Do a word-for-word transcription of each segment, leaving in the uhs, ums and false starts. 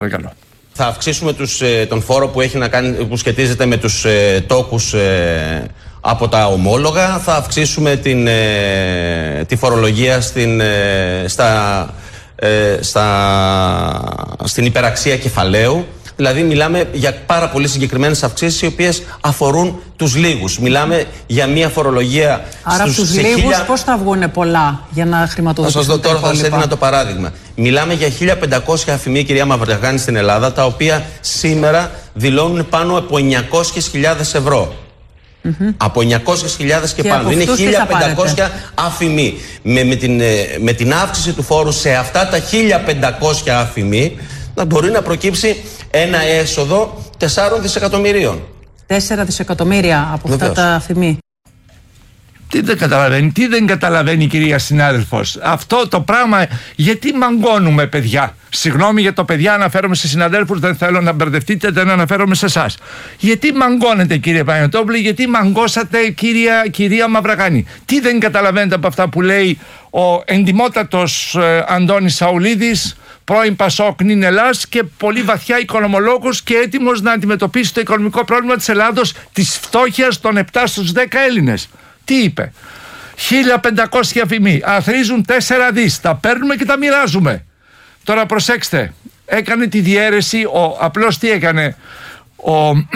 Παρακαλώ. Θα αυξήσουμε τους, τον φόρο που, έχει να κάνει, που σχετίζεται με τους ε, τόκους ε, από τα ομόλογα. Θα αυξήσουμε την, ε, τη φορολογία στην, ε, στα, ε, στα, στην υπεραξία κεφαλαίου. Δηλαδή μιλάμε για πάρα πολύ συγκεκριμένες αυξήσεις οι οποίες αφορούν τους λίγους. Μιλάμε για μια φορολογία. Άρα στους, τους λίγους χίλια... πώς θα βγουν πολλά για να χρηματοδοτήσουν. Θα σας δω τώρα, θα σας έδινα το παράδειγμα. Μιλάμε για χίλια πεντακόσια αφημί, κυρία Μαυρογάνη, στην Ελλάδα, τα οποία σήμερα δηλώνουν πάνω από εννιακόσιες χιλιάδες ευρώ. Mm-hmm. Από εννιακόσιες χιλιάδες και, και πάνω. Είναι χίλια πεντακόσια αφημί. Με, με, την, με την αύξηση του φόρου σε αυτά τα χίλια πεντακόσια αφημί, να μπορεί να προκύψει ένα έσοδο τεσσάρων δισεκατομμυρίων. Τέσσερα δισεκατομμύρια από Βεβαίως. αυτά τα αφημί. Τι δεν καταλαβαίνει, τι δεν καταλαβαίνει η κυρία συνάδελφος. Αυτό το πράγμα, γιατί μαγκώνουμε παιδιά. Συγγνώμη για το παιδιά, αναφέρομαι σε συναδέλφους, δεν θέλω να μπερδευτείτε, δεν αναφέρομαι σε εσάς. Γιατί μαγκώνετε κύριε Παναγιωτόπουλε, γιατί μαγκώσατε κυρία, κυρία Μαυρογάνη. Τι δεν καταλαβαίνετε από αυτά που λέει ο εντιμότατος ε, Αντώνης Σαουλίδης, πρώην Πασόκ νυν Ελλάς και πολύ βαθιά οικονομολόγος και έτοιμος να αντιμετωπίσει το οικονομικό πρόβλημα της Ελλάδος, της φτώχειας των επτά στους δέκα Έλληνες. Τι είπε? χίλια πεντακόσια αφημί αθροίζουν τέσσερα δις, τα παίρνουμε και τα μοιράζουμε. Τώρα προσέξτε, έκανε τη διαίρεση, ο, απλώς τι έκανε ο,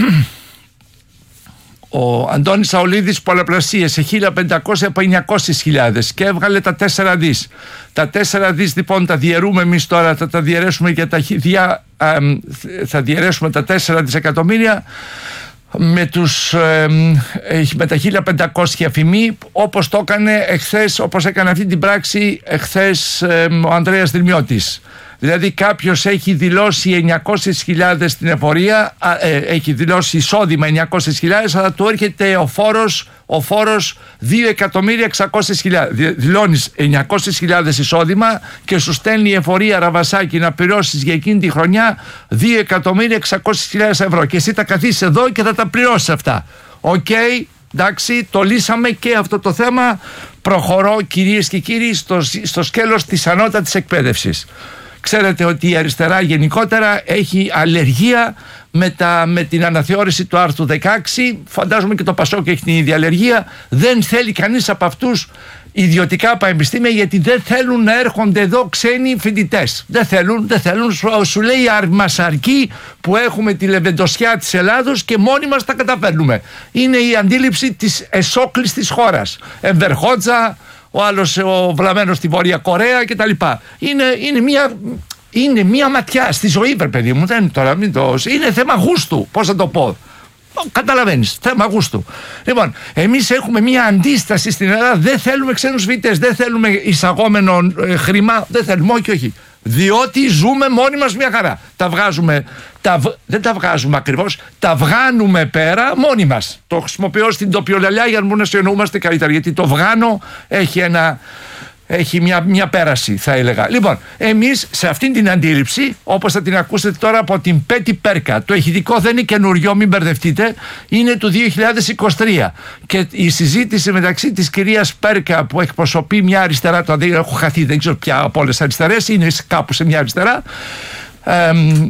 ο Αντώνης Σαουλίδης, πολλαπλασίασε χίλια πεντακόσια από εννιακόσιες χιλιάδες και έβγαλε τα τέσσερα δις. Τα τέσσερα δις λοιπόν τα διαιρούμε εμείς τώρα, θα τα διαιρέσουμε για τα, δια, α, θα διαιρέσουμε τα τέσσερα δισεκατομμύρια με, τους, ε, με τα χίλια πεντακόσια αφημί, όπως το έκανε εχθές, όπως έκανε αυτή την πράξη εχθές ε, ο Ανδρέας Δρυμιώτης. Δηλαδή κάποιος έχει δηλώσει εννιακόσιες χιλιάδες στην εφορία, ε, έχει δηλώσει εισόδημα εννιακόσιες χιλιάδες, αλλά του έρχεται ο φόρος, ο φόρος δύο εκατομμύρια εξακόσιες χιλιάδες. Δηλώνεις εννιακόσιες χιλιάδες εισόδημα και σου στέλνει η εφορία ραβασάκι να πληρώσεις για εκείνη τη χρονιά δύο εκατομμύρια εξακόσιες χιλιάδες ευρώ. Και εσύ θα καθίσεις εδώ και θα τα πληρώσεις αυτά. Οκ, okay, εντάξει, το λύσαμε και αυτό το θέμα. Προχωρώ κυρίες και κύριοι στο, στο σκέλος της ανώτατης εκπαίδευσης. Ξέρετε ότι η αριστερά γενικότερα έχει αλλεργία με, τα, με την αναθεώρηση του άρθρου δεκαέξι. Φαντάζομαι και το Πασόκ έχει την ίδια αλλεργία. Δεν θέλει κανείς από αυτούς ιδιωτικά πανεπιστήμια, γιατί δεν θέλουν να έρχονται εδώ ξένοι φοιτητές. Δεν θέλουν, δεν θέλουν. Σου, σου λέει μας αρκεί που έχουμε τη λεβεντοσιά της Ελλάδος και μόνοι μας τα καταφέρνουμε. Είναι η αντίληψη της εσόκλειστης χώρας. Εμβερχότζα, ο άλλος ο βλαμμένος στη Βόρεια Κορέα κτλ. Είναι, είναι, μια, είναι μια ματιά στη ζωή, βρε παιδί μου. Δεν, τώρα, μην το, είναι θέμα γούστου, πώς θα το πω. Καταλαβαίνεις, θέμα γούστου. Λοιπόν, εμείς έχουμε μια αντίσταση στην Ελλάδα. Δεν θέλουμε ξένους φοιτητές, δεν θέλουμε εισαγόμενο ε, χρήμα. Δεν θέλουμε, όχι, όχι. Διότι ζούμε μόνοι μας μια χαρά. Τα βγάζουμε, τα, δεν τα βγάζουμε ακριβώς, τα βγάνουμε πέρα μόνοι μας. Το χρησιμοποιώ στην τοπιολαλιά για να μπορούμε να συνεννοούμαστε καλύτερα. Γιατί το βγάνω έχει, ένα, έχει μια, μια πέραση, θα έλεγα. Λοιπόν, εμείς σε αυτήν την αντίληψη, όπως θα την ακούσετε τώρα από την Πέτη Πέρκα, το ηχητικό δεν είναι καινούριο, μην μπερδευτείτε, είναι του δύο χιλιάδες είκοσι τρία. Και η συζήτηση μεταξύ της κυρίας Πέρκα, που εκπροσωπεί μια αριστερά, το αντί, έχω χαθεί, δεν ξέρω πια από όλες τις αριστερές, είναι κάπου σε μια αριστερά. Ε,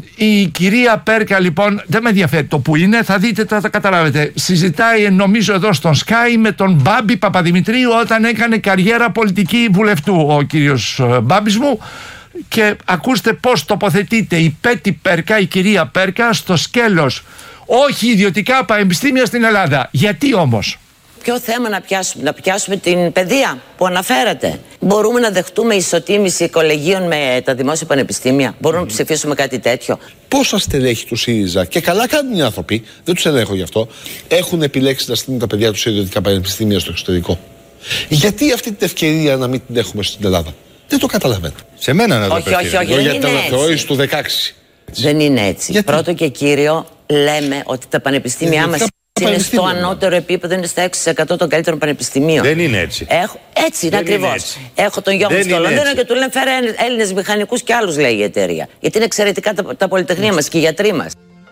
η κυρία Πέρκα λοιπόν, δεν με ενδιαφέρει το που είναι, θα δείτε, θα τα καταλάβετε. Συζητάει νομίζω εδώ στον Sky με τον Μπάμπη Παπαδημητρίου όταν έκανε καριέρα πολιτική βουλευτού ο κύριος Μπάμπης μου. Και ακούστε πως τοποθετείται η Πέτη Πέρκα, η κυρία Πέρκα, στο σκέλος όχι ιδιωτικά πανεπιστήμια στην Ελλάδα. Γιατί όμως? Ποιο θέμα να πιάσουμε, να πιάσουμε την παιδεία που αναφέρατε. Μπορούμε να δεχτούμε ισοτίμηση κολεγίων με τα δημόσια πανεπιστήμια. Μπορούμε mm. να ψηφίσουμε κάτι τέτοιο. Πόσα στελέχη του ΣΥΡΙΖΑ, και καλά κάνουν οι άνθρωποι, δεν τους ελέγχω γι' αυτό, έχουν επιλέξει να στείλουν τα παιδιά τους σε ιδιωτικά πανεπιστήμια στο εξωτερικό. Γιατί αυτή την ευκαιρία να μην την έχουμε στην Ελλάδα? Δεν το καταλαβαίνω. Σε μένα να το όχι, όχι, όχι, δεν για είναι την αναθεώρηση του δεκαέξι. Δεν είναι έτσι. Γιατί? Πρώτο και κύριο, λέμε ότι τα πανεπιστήμια μας είναι στο ανώτερο επίπεδο, είναι στα έξι τοις εκατό των καλύτερων πανεπιστημίων. Δεν είναι έτσι. Έχω, έτσι είναι ακριβώς. Έχω τον γιο μου στο Λονδίνο και του λένε φέρε Έλληνες μηχανικούς και άλλους, λέει η εταιρεία. Γιατί είναι εξαιρετικά τα, τα πολυτεχνία μας και οι γιατροί μας.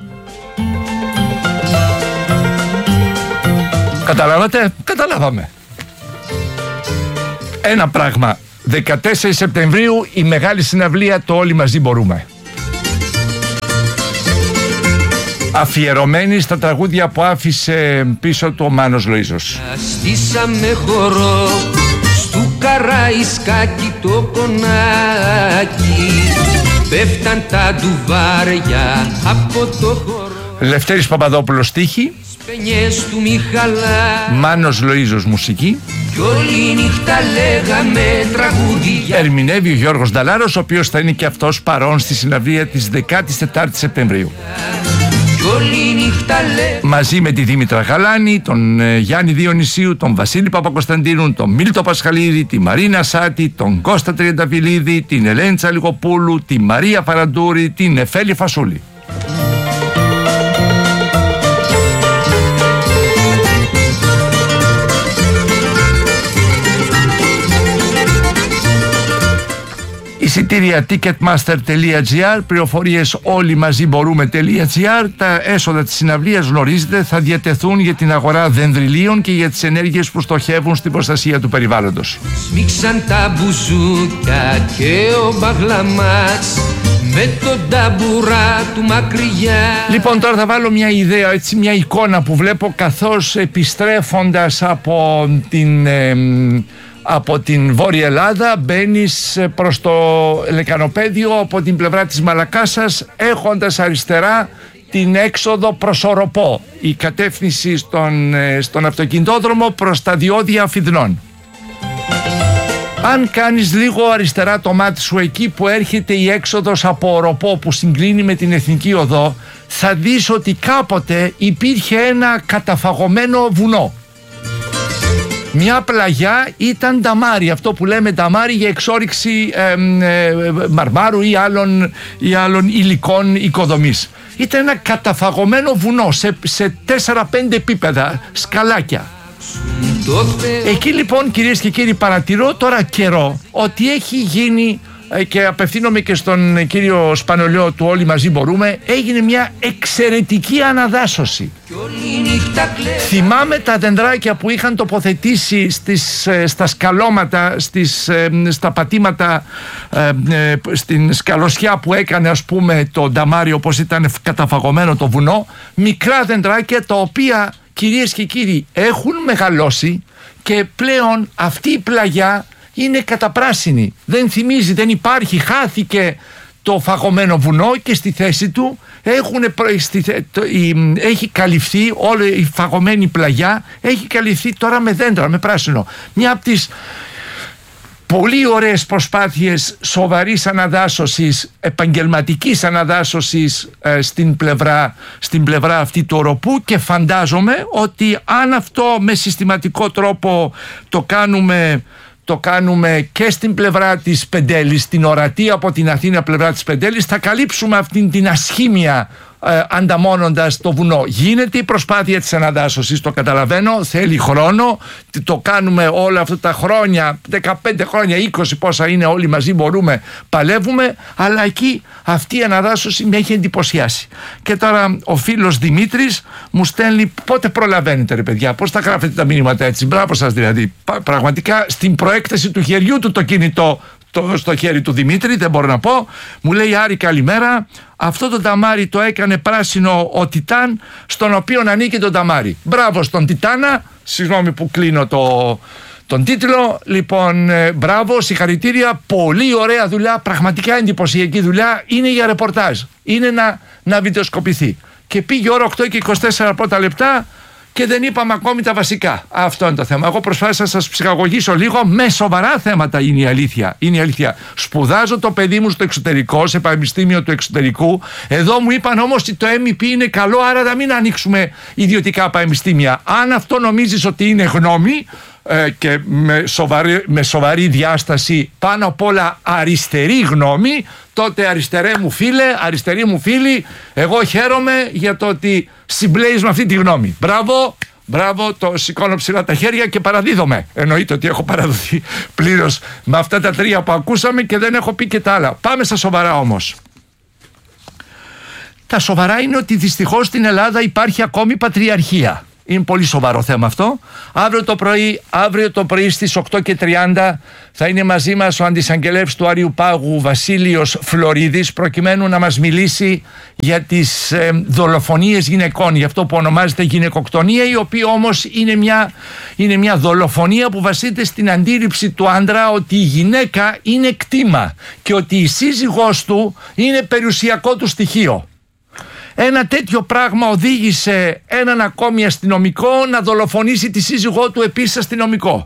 Καταλάβατε? Καταλάβαμε. Ένα πράγμα. δεκατέσσερις Σεπτεμβρίου η μεγάλη συναυλία, το Όλοι Μαζί Μπορούμε. Αφιερωμένη στα τραγούδια που άφησε πίσω του ο Μάνος Λοΐζος. Στήσαμε χορό στου Καραϊσκάκι το κονάκι, πέφταν τα ντουβάρια από το χορό. Λευτέρης Παπαδόπουλος στίχη, πενιές του Μιχαλά, Μάνος Λοΐζος μουσική, κι όλη νύχτα λέγαμε τραγούδια. Ερμηνεύει ο Γιώργος Νταλάρος, ο οποίος θα είναι και αυτός παρόν στη συναυλία της δεκάτης τετάρτης Σεπτεμβρίου. Μαζί με τη Δήμητρα Γαλάνη, τον ε, Γιάννη Διονυσίου, τον Βασίλη Παπακοσταντίνου, τον Μίλτο Πασχαλίδη, τη Μαρίνα Σάτη, τον Κώστα Τριανταφυλλίδη, την Ελένη Τσαλιγοπούλου, τη Μαρία Φαραντούρη, την Εφέλη Φασούλη. Εισιτήρια ticketmaster τελεία gr, πληροφορίες όλοι μαζί μπορούμε.gr. Τα έσοδα της συναυλίας, γνωρίζετε, θα διατεθούν για την αγορά δενδριλίων και για τις ενέργειες που στοχεύουν στην προστασία του περιβάλλοντος. Σμίξαν τα μπουζούκια και ο Μπαγλαμάς με τον ταμπουρά του μακριά. Λοιπόν, τώρα θα βάλω μια ιδέα, έτσι, μια εικόνα που βλέπω καθώς επιστρέφοντας από την... Ε, από την Βόρεια Ελλάδα μπαίνεις προς το Λεκανοπέδιο από την πλευρά της Μαλακάσας, έχοντας αριστερά την έξοδο προς Οροπό, η κατεύθυνση στον, στον αυτοκινητόδρομο προς τα διόδια Αφιδνών. Αν κάνεις λίγο αριστερά το μάτι σου εκεί που έρχεται η έξοδος από Οροπό που συγκλίνει με την Εθνική Οδό, θα δεις ότι κάποτε υπήρχε ένα καταφαγωμένο βουνό. Μια πλαγιά ήταν νταμάρι, αυτό που λέμε νταμάρι για εξόρυξη ε, ε, μαρμάρου ή άλλων, ή άλλων υλικών οικοδομής. Ήταν ένα καταφαγωμένο βουνό σε, σε τέσσερα πέντε επίπεδα, σκαλάκια. Εκεί λοιπόν, κυρίες και κύριοι, παρατηρώ τώρα καιρό ότι έχει γίνει, και απευθύνομαι και στον κύριο Σπανολιό του Όλοι Μαζί Μπορούμε, έγινε μια εξαιρετική αναδάσωση. Θυμάμαι τα δεντράκια που είχαν τοποθετήσει στις, στα σκαλώματα, στις, στα πατήματα, στην σκαλωσιά που έκανε, ας πούμε, το νταμάρι, όπως ήταν καταφαγωμένο το βουνό, μικρά δεντράκια τα οποία, κυρίες και κύριοι, έχουν μεγαλώσει και πλέον αυτή η πλαγιά είναι καταπράσινη, δεν θυμίζει, δεν υπάρχει, χάθηκε το φαγωμένο βουνό και στη θέση του έχουν, έχει καλυφθεί όλη η φαγωμένη πλαγιά, έχει καλυφθεί τώρα με δέντρα, με πράσινο. Μια από τις πολύ ωραίες προσπάθειες σοβαρής αναδάσωσης, επαγγελματικής αναδάσωσης ε, στην, πλευρά, στην πλευρά αυτή του Οροπού, και φαντάζομαι ότι αν αυτό με συστηματικό τρόπο το κάνουμε το κάνουμε και στην πλευρά της Πεντέλης, την ορατή από την Αθήνα πλευρά της Πεντέλης, θα καλύψουμε αυτήν την ασχήμια ε, ανταμώνοντας το βουνό. Γίνεται η προσπάθεια της αναδάσωσης, το καταλαβαίνω, θέλει χρόνο, το κάνουμε όλα αυτά τα χρόνια, δεκαπέντε χρόνια, είκοσι πόσα είναι, όλοι μαζί μπορούμε, παλεύουμε, αλλά εκεί αυτή η αναδάσωση με έχει εντυπωσιάσει. Και τώρα ο φίλος Δημήτρης μου στέλνει, πότε προλαβαίνετε ρε παιδιά, πώς θα γράφετε τα μηνύματα έτσι, μπράβο σας δηλαδή, πραγματικά στην προέκταση του χεριού του το κινητό, το, στο χέρι του Δημήτρη, δεν μπορώ να πω. Μου λέει, Άρη καλημέρα, αυτό το ταμάρι το έκανε πράσινο ο Τιτάν, στον οποίο ανήκει το ταμάρι. Μπράβο στον Τιτάνα, συγγνώμη που κλείνω το, τον τίτλο. Λοιπόν, ε, μπράβο, συγχαρητήρια, πολύ ωραία δουλειά, πραγματικά εντυπωσιακή δουλειά, είναι για ρεπορτάζ, είναι να, να βιντεοσκοπηθεί. Και πήγε ώρα οκτώ και είκοσι τέσσερα πρώτα λεπτά και δεν είπαμε ακόμη τα βασικά. Αυτό είναι το θέμα. Εγώ προσπάθησα να σας ψυχαγωγήσω λίγο με σοβαρά θέματα, είναι η αλήθεια. Είναι η αλήθεια. Σπουδάζω το παιδί μου στο εξωτερικό, σε πανεπιστήμιο του εξωτερικού. Εδώ μου είπαν όμως ότι το εμ ι πι είναι καλό, άρα να μην ανοίξουμε ιδιωτικά πανεπιστήμια. Αν αυτό νομίζεις ότι είναι γνώμη, ε, και με σοβαρή, με σοβαρή διάσταση, πάνω απ' όλα αριστερή γνώμη, τότε αριστερέ μου φίλε, αριστεροί μου φίλοι, εγώ χαίρομαι για το ότι συμπλέεις με αυτή τη γνώμη. Μπράβο, μπράβο, το σηκώνω ψηλά τα χέρια και παραδίδομαι. Εννοείται ότι έχω παραδοθεί πλήρως με αυτά τα τρία που ακούσαμε και δεν έχω πει και τα άλλα. Πάμε στα σοβαρά όμως. Τα σοβαρά είναι ότι δυστυχώς στην Ελλάδα υπάρχει ακόμη πατριαρχία. Είναι πολύ σοβαρό θέμα αυτό. Αύριο το πρωί, αύριο το πρωί στις οκτώ και τριάντα θα είναι μαζί μας ο αντισαγγελεύς του Άριου Πάγου Βασίλειος Φλωρίδης, προκειμένου να μας μιλήσει για τις ε, δολοφονίες γυναικών, για αυτό που ονομάζεται γυναικοκτονία, η οποία όμως είναι μια, είναι μια δολοφονία που βασίζεται στην αντίληψη του άντρα ότι η γυναίκα είναι κτήμα και ότι η σύζυγός του είναι περιουσιακό του στοιχείο. Ένα τέτοιο πράγμα οδήγησε έναν ακόμη αστυνομικό να δολοφονήσει τη σύζυγό του, επίσης αστυνομικό.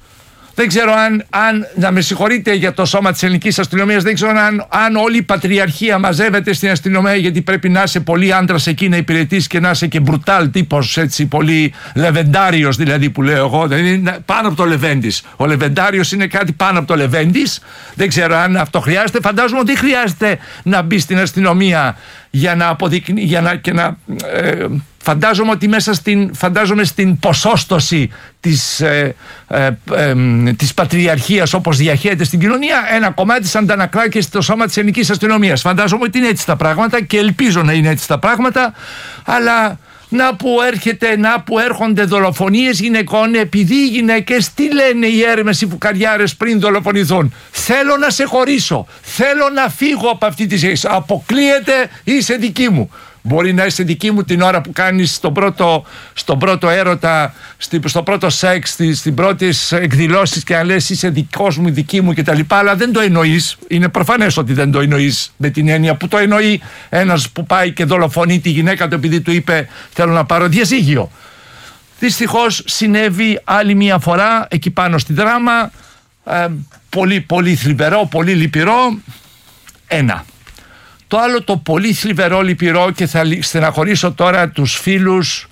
Δεν ξέρω αν, αν, να με συγχωρείτε για το σώμα της ελληνικής αστυνομίας, δεν ξέρω αν, αν όλη η πατριαρχία μαζεύεται στην αστυνομία, γιατί πρέπει να είσαι πολύ άντρας εκεί να υπηρετείς και να είσαι και μπρουτάλ τύπος, έτσι, πολύ λεβεντάριος δηλαδή που λέω εγώ, δηλαδή πάνω από το λεβέντης. Ο λεβεντάριος είναι κάτι πάνω από το λεβέντης. Δεν ξέρω αν αυτό χρειάζεται. Φαντάζομαι ότι χρειάζεται να μπει στην αστυνομία για να αποδεικνύει, για να, και να... Ε, Φαντάζομαι ότι μέσα στην, φαντάζομαι στην ποσόστοση της, ε, ε, ε, της πατριαρχίας όπως διαχέεται στην κοινωνία, ένα κομμάτι της αντανακλά και στο σώμα της ελληνικής αστυνομίας. Φαντάζομαι ότι είναι έτσι τα πράγματα και ελπίζω να είναι έτσι τα πράγματα, αλλά να που έρχεται, να που έρχονται δολοφονίες γυναικών, επειδή οι γυναίκες τι λένε οι έρμες, οι φουκαριάρες πριν δολοφονηθούν? Θέλω να σε χωρίσω, θέλω να φύγω από αυτή τη σχέση, αποκλείεται, είσαι δική μου. Μπορεί να είσαι δική μου την ώρα που κάνεις στον πρώτο, στον πρώτο έρωτα, στο πρώτο σεξ, στις πρώτες εκδηλώσεις και να λες είσαι δικός μου, δική μου κτλ. Αλλά δεν το εννοείς. Είναι προφανές ότι δεν το εννοείς με την έννοια που το εννοεί ένας που πάει και δολοφονεί τη γυναίκα του επειδή του είπε θέλω να πάρω διαζύγιο. Δυστυχώς συνέβη άλλη μια φορά εκεί πάνω στη Δράμα. Ε, πολύ, πολύ θλιβερό, πολύ λυπηρό. Ένα. Το άλλο το πολύ θλιβερό, λυπηρό, και θα στεναχωρήσω τώρα τους φίλους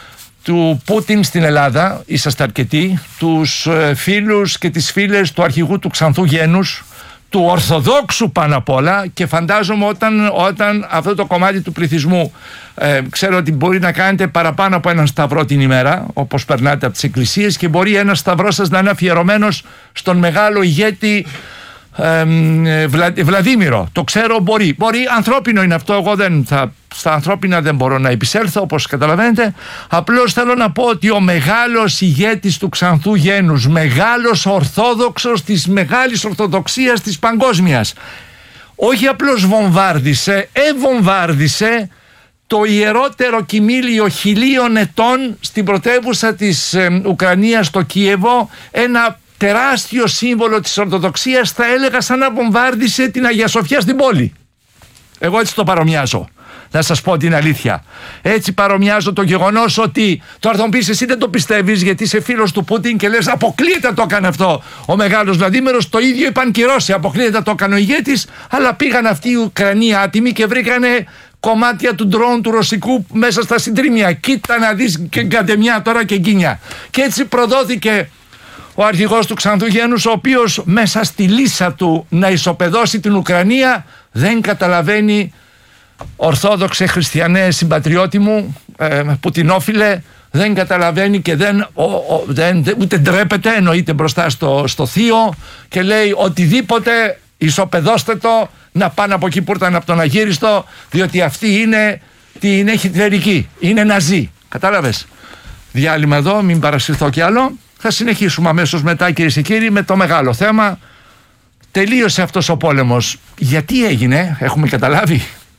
του Πούτιν στην Ελλάδα, είσαστε αρκετοί, τους φίλους και τις φίλες του αρχηγού του Ξανθού Γένους, του Ορθοδόξου πάνω απ' όλα, και φαντάζομαι όταν, όταν αυτό το κομμάτι του πληθυσμού ε, ξέρω ότι μπορεί να κάνετε παραπάνω από έναν σταυρό την ημέρα όπως περνάτε από τις εκκλησίες, και μπορεί ένας σταυρός σας να είναι αφιερωμένος στον μεγάλο ηγέτη Ε, Βλα, Βλαδίμηρο. Το ξέρω, μπορεί. Μπορεί, ανθρώπινο είναι αυτό. Εγώ δεν θα, στα ανθρώπινα δεν μπορώ να επισέλθω, όπως καταλαβαίνετε. Απλώς θέλω να πω ότι ο μεγάλος ηγέτης του Ξανθού Γένους, μεγάλος ορθόδοξος της μεγάλης ορθοδοξίας της παγκόσμιας, όχι απλώς βομβάρδισε, εβομβάρδισε το ιερότερο κοιμήλιο χιλίων ετών στην πρωτεύουσα της ε, Ουκρανίας, το Κίεβο, ένα τεράστιο σύμβολο της Ορθοδοξίας, θα έλεγα σαν να βομβάρδισε την Αγία Σοφιά στην πόλη. Εγώ έτσι το παρομοιάζω, να σας πω την αλήθεια. Έτσι παρομοιάζω το γεγονός ότι τώρα θα μου πεις εσύ δεν το πιστεύεις γιατί είσαι φίλος του Πούτιν και λες αποκλείεται το έκανε αυτό ο μεγάλος Βλαδίμηρος. Το ίδιο είπαν και οι Ρώσοι, αποκλείεται το έκανε ο ηγέτης, αλλά πήγαν αυτοί οι Ουκρανοί άτιμοι και βρήκανε κομμάτια του ντρόουν του ρωσικού μέσα στα συντρίμια. Κοίτα να δεις και γκαντεμιά τώρα και γκίνια. Και έτσι προδόθηκε ο αρχηγός του Ξανθού Γένους, ο οποίος μέσα στη λύσα του να ισοπεδώσει την Ουκρανία δεν καταλαβαίνει, ορθόδοξε χριστιανέ συμπατριώτη μου, ε, πουτινόφιλε, δεν καταλαβαίνει και δεν, ο, ο, δεν ούτε ντρέπεται, εννοείται μπροστά στο, στο θείο, και λέει οτιδήποτε ισοπεδώστε το, να πάνε από εκεί που ήρθαν από τον Αγύριστο, διότι αυτή είναι, τι είναι χιτλερική, είναι ναζί. Κατάλαβες? Διάλειμμα εδώ, μην παρασυρθώ κι άλλο. Θα συνεχίσουμε αμέσως μετά, κυρίες και κύριοι, με το μεγάλο θέμα. Τελείωσε αυτός ο πόλεμος. Γιατί έγινε, έχουμε καταλάβει,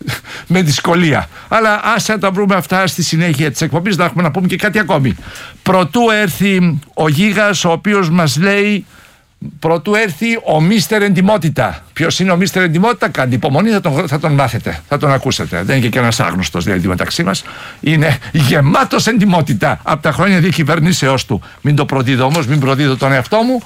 με δυσκολία. Αλλά ας τα βρούμε αυτά στη συνέχεια της εκπομπής, να έχουμε να πούμε και κάτι ακόμη. Προτού έρθει ο Γίγας, ο οποίος μας λέει, προτού έρθει ο Μίστερ Εντιμότητα. Ποιος είναι ο Μίστερ Εντιμότητα? Κάντε υπομονή, θα τον, θα τον μάθετε, θα τον ακούσετε. Δεν είναι και ένας άγνωστος δηλαδή μεταξύ μας. Είναι γεμάτος εντιμότητα από τα χρόνια διακυβερνήσεώς του. Μην το προδίδω όμως, μην προδίδω τον εαυτό μου.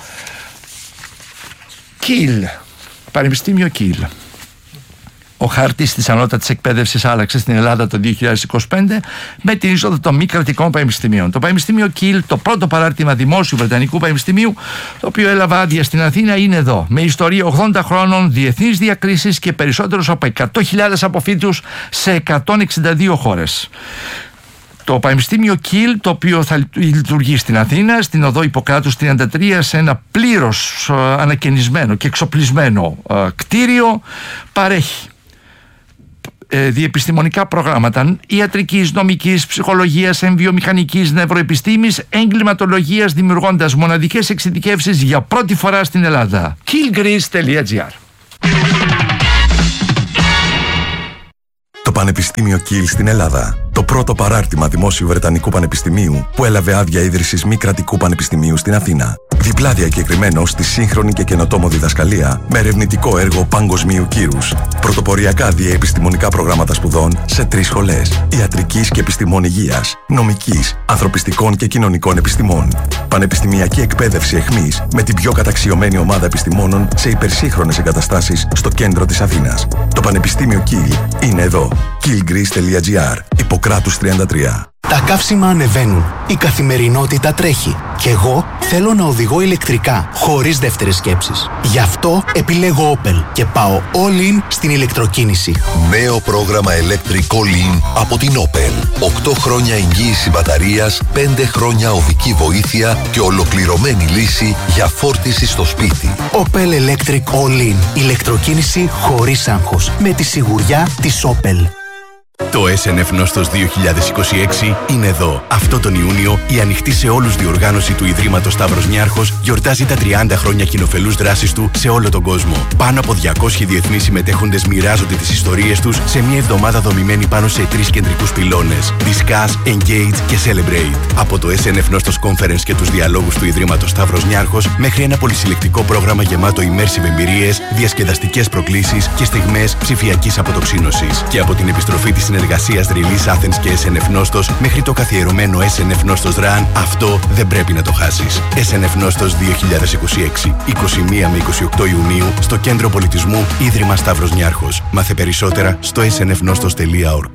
Κιλ, Πανεπιστήμιο Κιλ. Ο χάρτης της ανώτατης εκπαίδευσης άλλαξε στην Ελλάδα το δύο χιλιάδες είκοσι πέντε με την είσοδο των μη κρατικών πανεπιστημίων. Το Πανεπιστήμιο Κιλ, το πρώτο παράρτημα δημόσιου Βρετανικού Πανεπιστημίου, το οποίο έλαβε άδεια στην Αθήνα, είναι εδώ. Με ιστορία ογδόντα χρόνων, διεθνείς διακρίσεις και περισσότερους από εκατό χιλιάδες αποφύτους σε εκατόν εξήντα δύο χώρες. Το Πανεπιστήμιο Κιλ, το οποίο θα λειτουργεί στην Αθήνα, στην οδό Ιπποκράτους τριάντα τρία, σε ένα πλήρως ανακαινισμένο και εξοπλισμένο κτίριο, παρέχει ε, διεπιστημονικά προγράμματα ιατρικής, νομικής, ψυχολογίας, εμβιομηχανικής, νευροεπιστήμης, εγκληματολογίας, δημιουργώντας μοναδικές εξειδικεύσεις για πρώτη φορά στην Ελλάδα. killgreece τελεία gr. Το Πανεπιστήμιο Κιλ στην Ελλάδα. Το πρώτο παράρτημα δημόσιου Βρετανικού Πανεπιστημίου που έλαβε άδεια ίδρυσης μη κρατικού πανεπιστημίου στην Αθήνα. Διπλά διακεκριμένο στη σύγχρονη και καινοτόμο διδασκαλία με ερευνητικό έργο παγκοσμίου κύρους. Πρωτοποριακά διαεπιστημονικά προγράμματα σπουδών σε τρεις σχολές: ιατρικής και επιστημών υγείας, νομικής, ανθρωπιστικών και κοινωνικών επιστημών. Πανεπιστημιακή εκπαίδευση εχμής με την πιο καταξιωμένη ομάδα επιστημόνων σε υπερσύγχρονες εγκαταστάσεις στο κέντρο της Αθήνας. Το Πανεπιστήμιο Κιλ είναι εδώ. killgreece τελεία gr. Ιπποκράτους τριάντα τρία. Τα καύσιμα ανεβαίνουν. Η καθημερινότητα τρέχει. Και εγώ θέλω να οδηγώ ηλεκτρικά, χωρίς δεύτερες σκέψεις. Γι' αυτό επιλέγω Opel και πάω all in στην ηλεκτροκίνηση. Νέο πρόγραμμα Electric All In από την Opel. οκτώ χρόνια εγγύηση μπαταρίας, πέντε χρόνια οδική βοήθεια και ολοκληρωμένη λύση για φόρτιση στο σπίτι. Opel Electric All In. Ηλεκτροκίνηση χωρίς άγχος. Με τη σιγουριά της Opel. Το ες εν εφ Νόστος δύο χιλιάδες είκοσι έξι είναι εδώ. Αυτό τον Ιούνιο η ανοιχτή σε όλους διοργάνωση του Ιδρύματος Σταύρος Νιάρχος γιορτάζει τα τριάντα χρόνια κοινοφελούς δράσης του σε όλο τον κόσμο. Πάνω από διακόσιοι διεθνείς συμμετέχοντες μοιράζονται τις ιστορίες τους σε μια εβδομάδα δομημένη πάνω σε τρεις κεντρικούς πυλώνες: Discuss, Engage και Celebrate. Από το ες εν εφ Νόστος Conference και τους διαλόγους του Ιδρύματος Σταύρος Νιάρχος μέχρι ένα πολυσυλλεκτικό πρόγραμμα γεμάτο immersive εμπειρίες, διασκεδαστικές προκλήσεις και στιγμές ψηφιακής αποτοξίνωσης. Και από την επιστροφή της συνεργασίας Release Athens και ες εν εφ Νόστος μέχρι το καθιερωμένο ες εν εφ Νόστος Run, αυτό δεν πρέπει να το χάσεις. ες εν εφ Νόστος δύο χιλιάδες είκοσι έξι, είκοσι μία με είκοσι οκτώ Ιουνίου στο Κέντρο Πολιτισμού Ίδρυμα Σταύρος Νιάρχος. Μάθε περισσότερα στο ες εν εφ νόστος τελεία org.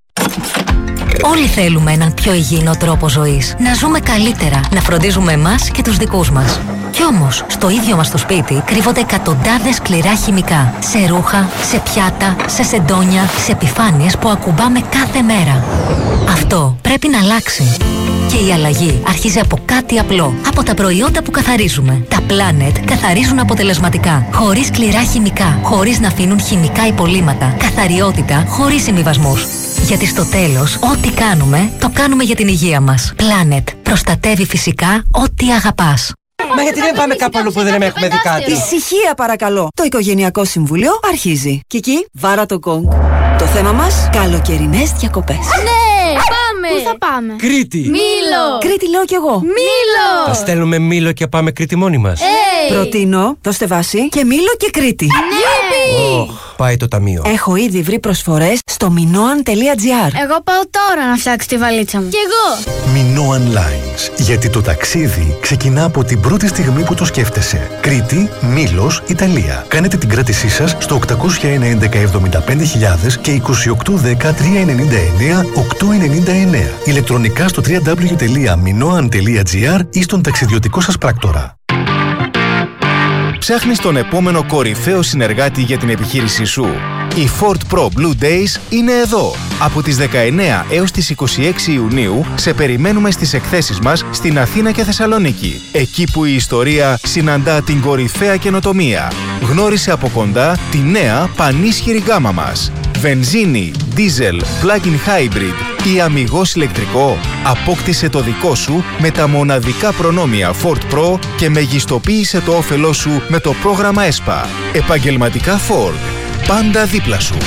Όλοι θέλουμε έναν πιο υγιεινό τρόπο ζωής. Να ζούμε καλύτερα, να φροντίζουμε εμάς και τους δικούς μας. Κι όμως, στο ίδιο μας το σπίτι κρύβονται εκατοντάδες σκληρά χημικά. Σε ρούχα, σε πιάτα, σε σεντόνια, σε επιφάνειες που ακουμπάμε κάθε μέρα. Αυτό πρέπει να αλλάξει. Και η αλλαγή αρχίζει από κάτι απλό. Από τα προϊόντα που καθαρίζουμε. Τα Planet καθαρίζουν αποτελεσματικά. Χωρίς σκληρά χημικά. Χωρίς να αφήνουν χημικά υπολείμματα. Καθαριότητα χωρίς συμβιβασμούς. Γιατί στο τέλος, ό,τι κάνουμε, το κάνουμε για την υγεία μας. Planet. Προστατεύει φυσικά ό,τι αγαπάς. Μα γιατί δεν πάμε κάπου αλλού που δεν έχουμε δει κάτι? Ησυχία παρακαλώ. Το Οικογενειακό Συμβούλιο αρχίζει. Κική, βάρα το γκονγκ. Το θέμα μας, καλοκαιρινές διακοπές. Ναι, πάμε! Πού θα πάμε? Κρήτη! Μήλο! Κρήτη λέω κι εγώ. Μήλο! Θα στέλνουμε Μήλο και πάμε Κρήτη μόνοι μας. Hey. Προτείνω, δώστε βάση και Μήλο και Κρήτη. Ναι! Oh, πάει το ταμείο. Έχω ήδη βρει προσφορές στο minoan τελεία gr. Εγώ πάω τώρα να φτιάξω τη βαλίτσα μου. Κι εγώ! Minoan Lines. Γιατί το ταξίδι ξεκινά από την πρώτη στιγμή που το σκέφτεσαι. Κρήτη, Μήλος, Ιταλία. Κάνετε την κράτησή σας στο οκτακόσια ένα έντεκα εβδομήντα πέντε χιλιάδες και είκοσι οκτώ δέκα τριακόσια ενενήντα εννέα οκτακόσια ενενήντα εννέα. Ηλεκτρονικά στο double-u double-u double-u τελεία minoan τελεία gr ή στον ταξιδιωτικό σας πράκτορα. Ψάχνεις τον επόμενο κορυφαίο συνεργάτη για την επιχείρησή σου? Οι Ford Pro Blue Days είναι εδώ. Από τις δεκαεννέα έως τις είκοσι έξι Ιουνίου σε περιμένουμε στις εκθέσεις μας στην Αθήνα και Θεσσαλονίκη. Εκεί που η ιστορία συναντά την κορυφαία καινοτομία. Γνώρισε από κοντά τη νέα πανίσχυρη γκάμα μας. Βενζίνη, δίζελ, plug-in hybrid ή αμιγώς ηλεκτρικό. Απόκτησε το δικό σου με τα μοναδικά προνόμια Ford Pro και μεγιστοποίησε το όφελό σου με το πρόγραμμα ΕΣΠΑ. Επαγγελματικά Ford. Πάντα δίπλα σου.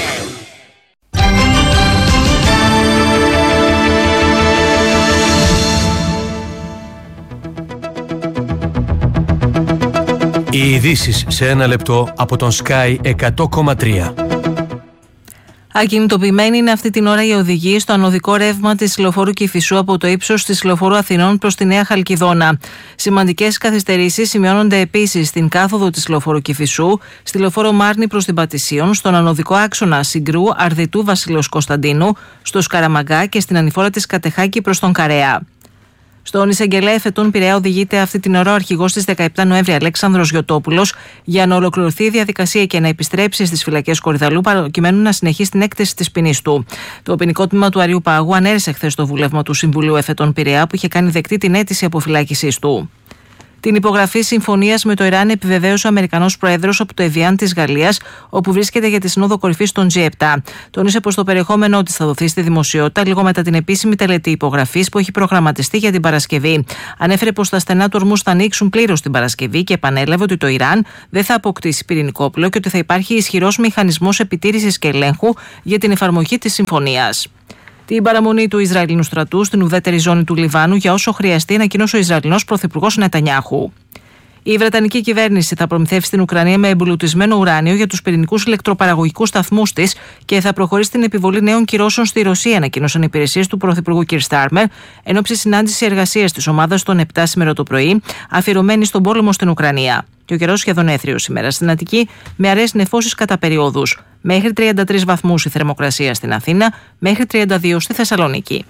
Οι ειδήσεις σε ένα λεπτό από τον Sky εκατό κόμμα τρία. Ακινητοποιημένη είναι αυτή την ώρα η οδηγία στο ανωδικό ρεύμα της λεωφόρου Κηφισού από το ύψος της λεωφόρου Αθηνών προς τη Νέα Χαλκιδόνα. Σημαντικές καθυστερήσεις σημειώνονται επίσης στην κάθοδο της λεωφόρου Κηφισού, στη λεωφόρο Μάρνη προς την Πατησίων, στον ανωδικό άξονα Συγκρού, Αρδιτού, Βασιλέως Κωνσταντίνου, στο Σκαραμαγκά και στην ανηφόρα της Κατεχάκη προς τον Καρέα. Στον εισαγγελέα εφετών Πειραιά οδηγείται αυτή την ώρα ο αρχηγός της δεκαεπτά Νοέμβρη Αλέξανδρος Γιωτόπουλος για να ολοκληρωθεί η διαδικασία και να επιστρέψει στις φυλακές Κορυδαλού προκειμένου να συνεχίσει την έκτεση της ποινής του. Το ποινικό τμήμα του Αριού Πάγου ανέρεσε χθες το βούλευμα του Συμβουλίου Εφετών Πειραιά που είχε κάνει δεκτή την αίτηση αποφυλάκησής του. Την υπογραφή συμφωνίας με το Ιράν επιβεβαίωσε ο Αμερικανός Πρόεδρος από το Εβιάν της Γαλλίας, όπου βρίσκεται για τη Σύνοδο Κορυφής των τζι επτά. Τόνισε πως το περιεχόμενό της θα δοθεί στη δημοσιότητα λίγο μετά την επίσημη τελετή υπογραφής που έχει προγραμματιστεί για την Παρασκευή. Ανέφερε πως τα στενά του ορμούς θα ανοίξουν πλήρως την Παρασκευή και επανέλαβε ότι το Ιράν δεν θα αποκτήσει πυρηνικό όπλο και ότι θα υπάρχει ισχυρός μηχανισμός επιτήρησης και ελέγχου για την εφαρμογή της συμφωνίας. Την παραμονή του Ισραηλινού στρατού στην ουδέτερη ζώνη του Λιβάνου για όσο χρειαστεί, ανακοίνωσε ο Ισραηλινός πρωθυπουργός Νετανιάχου. Η Βρετανική κυβέρνηση θα προμηθεύσει την Ουκρανία με εμπλουτισμένο ουράνιο για τους πυρηνικούς ηλεκτροπαραγωγικούς σταθμούς της και θα προχωρήσει στην επιβολή νέων κυρώσεων στη Ρωσία, ανακοίνωσαν οι υπηρεσίες του Πρωθυπουργού κ. Στάρμερ, εν ώψη συνάντηση εργασίας της ομάδας των επτά σήμερα το πρωί, αφιερωμένη στον πόλεμο στην Ουκρανία. Και ο καιρός σχεδόν έθριος σήμερα στην Αττική, με αραιές νεφώσεις κατά περιόδους. Μέχρι τριάντα τρεις βαθμούς η θερμοκρασία στην Αθήνα, μέχρι τριάντα δύο στη Θεσσαλονίκη.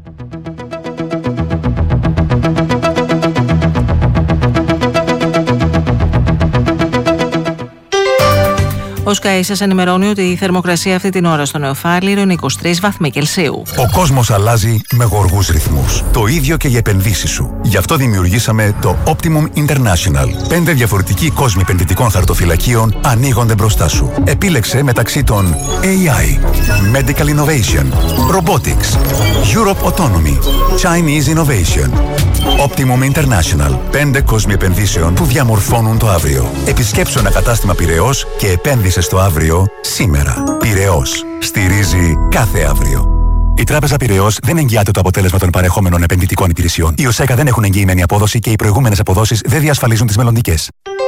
Ο Sky σας ενημερώνει ότι η θερμοκρασία αυτή την ώρα στο Νεοφάλιρο είναι είκοσι τρεις βαθμοί Κελσίου. Ο κόσμος αλλάζει με γοργούς ρυθμούς. Το ίδιο και οι επενδύσεις σου. Γι' αυτό δημιουργήσαμε το Optimum International. Πέντε διαφορετικοί κόσμοι επενδυτικών χαρτοφυλακίων ανοίγονται μπροστά σου. Επίλεξε μεταξύ των έι άι, Medical Innovation, Robotics, Europe Autonomy, Chinese Innovation. Optimum International. Πέντε κόσμοι επενδύσεων που διαμορφώνουν το αύριο. Επισκέψου ένα κατάστημα Πειραιώς και επένδυσε στο αύριο σήμερα. Πειραιώς. Στηρίζει κάθε αύριο. Η Τράπεζα Πειραιώς δεν εγγυάται το αποτέλεσμα των παρεχόμενων επενδυτικών υπηρεσιών. Οι ΟΣΕΚΑ δεν έχουν εγγυημένη απόδοση και οι προηγούμενες αποδόσεις δεν διασφαλίζουν τις μελλοντικές.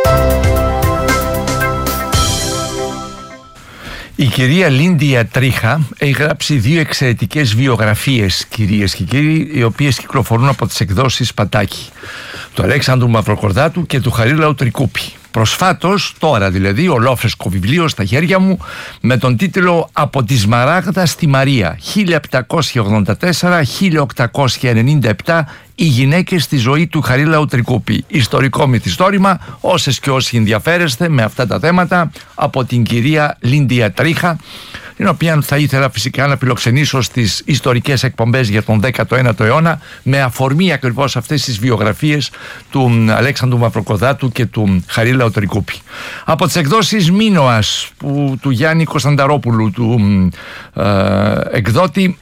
Η κυρία Λίντια Τρίχα έχει γράψει δύο εξαιρετικές βιογραφίες, κυρίες και κύριοι, οι οποίες κυκλοφορούν από τις εκδόσεις Πατάκη, του Αλέξανδρου Μαυροκορδάτου και του Χαρίλαου Τρικούπη. Προσφάτως, τώρα δηλαδή, ολόφρεσκο βιβλίο στα χέρια μου με τον τίτλο «Από τη Σμαράγδα στη Μαρία, χίλια επτακόσια ογδόντα τέσσερα με χίλια οκτακόσια ενενήντα επτά, οι γυναίκες στη ζωή του Χαρίλαου Τρικούπη». Ιστορικό μυθιστόρημα, όσες και όσοι ενδιαφέρεστε με αυτά τα θέματα, από την κυρία Λίντια Τρίχα, την οποία θα ήθελα φυσικά να φιλοξενήσω στις ιστορικές εκπομπές για τον δέκατο ένατο αιώνα, με αφορμή ακριβώς αυτές τις βιογραφίες του Αλέξανδρου Μαυροκορδάτου και του Χαρίλαου Τρικούπη. Από τις εκδόσεις Μίνωας, που, του Γιάννη Κωνστανταρόπουλου, του ε, εκδότη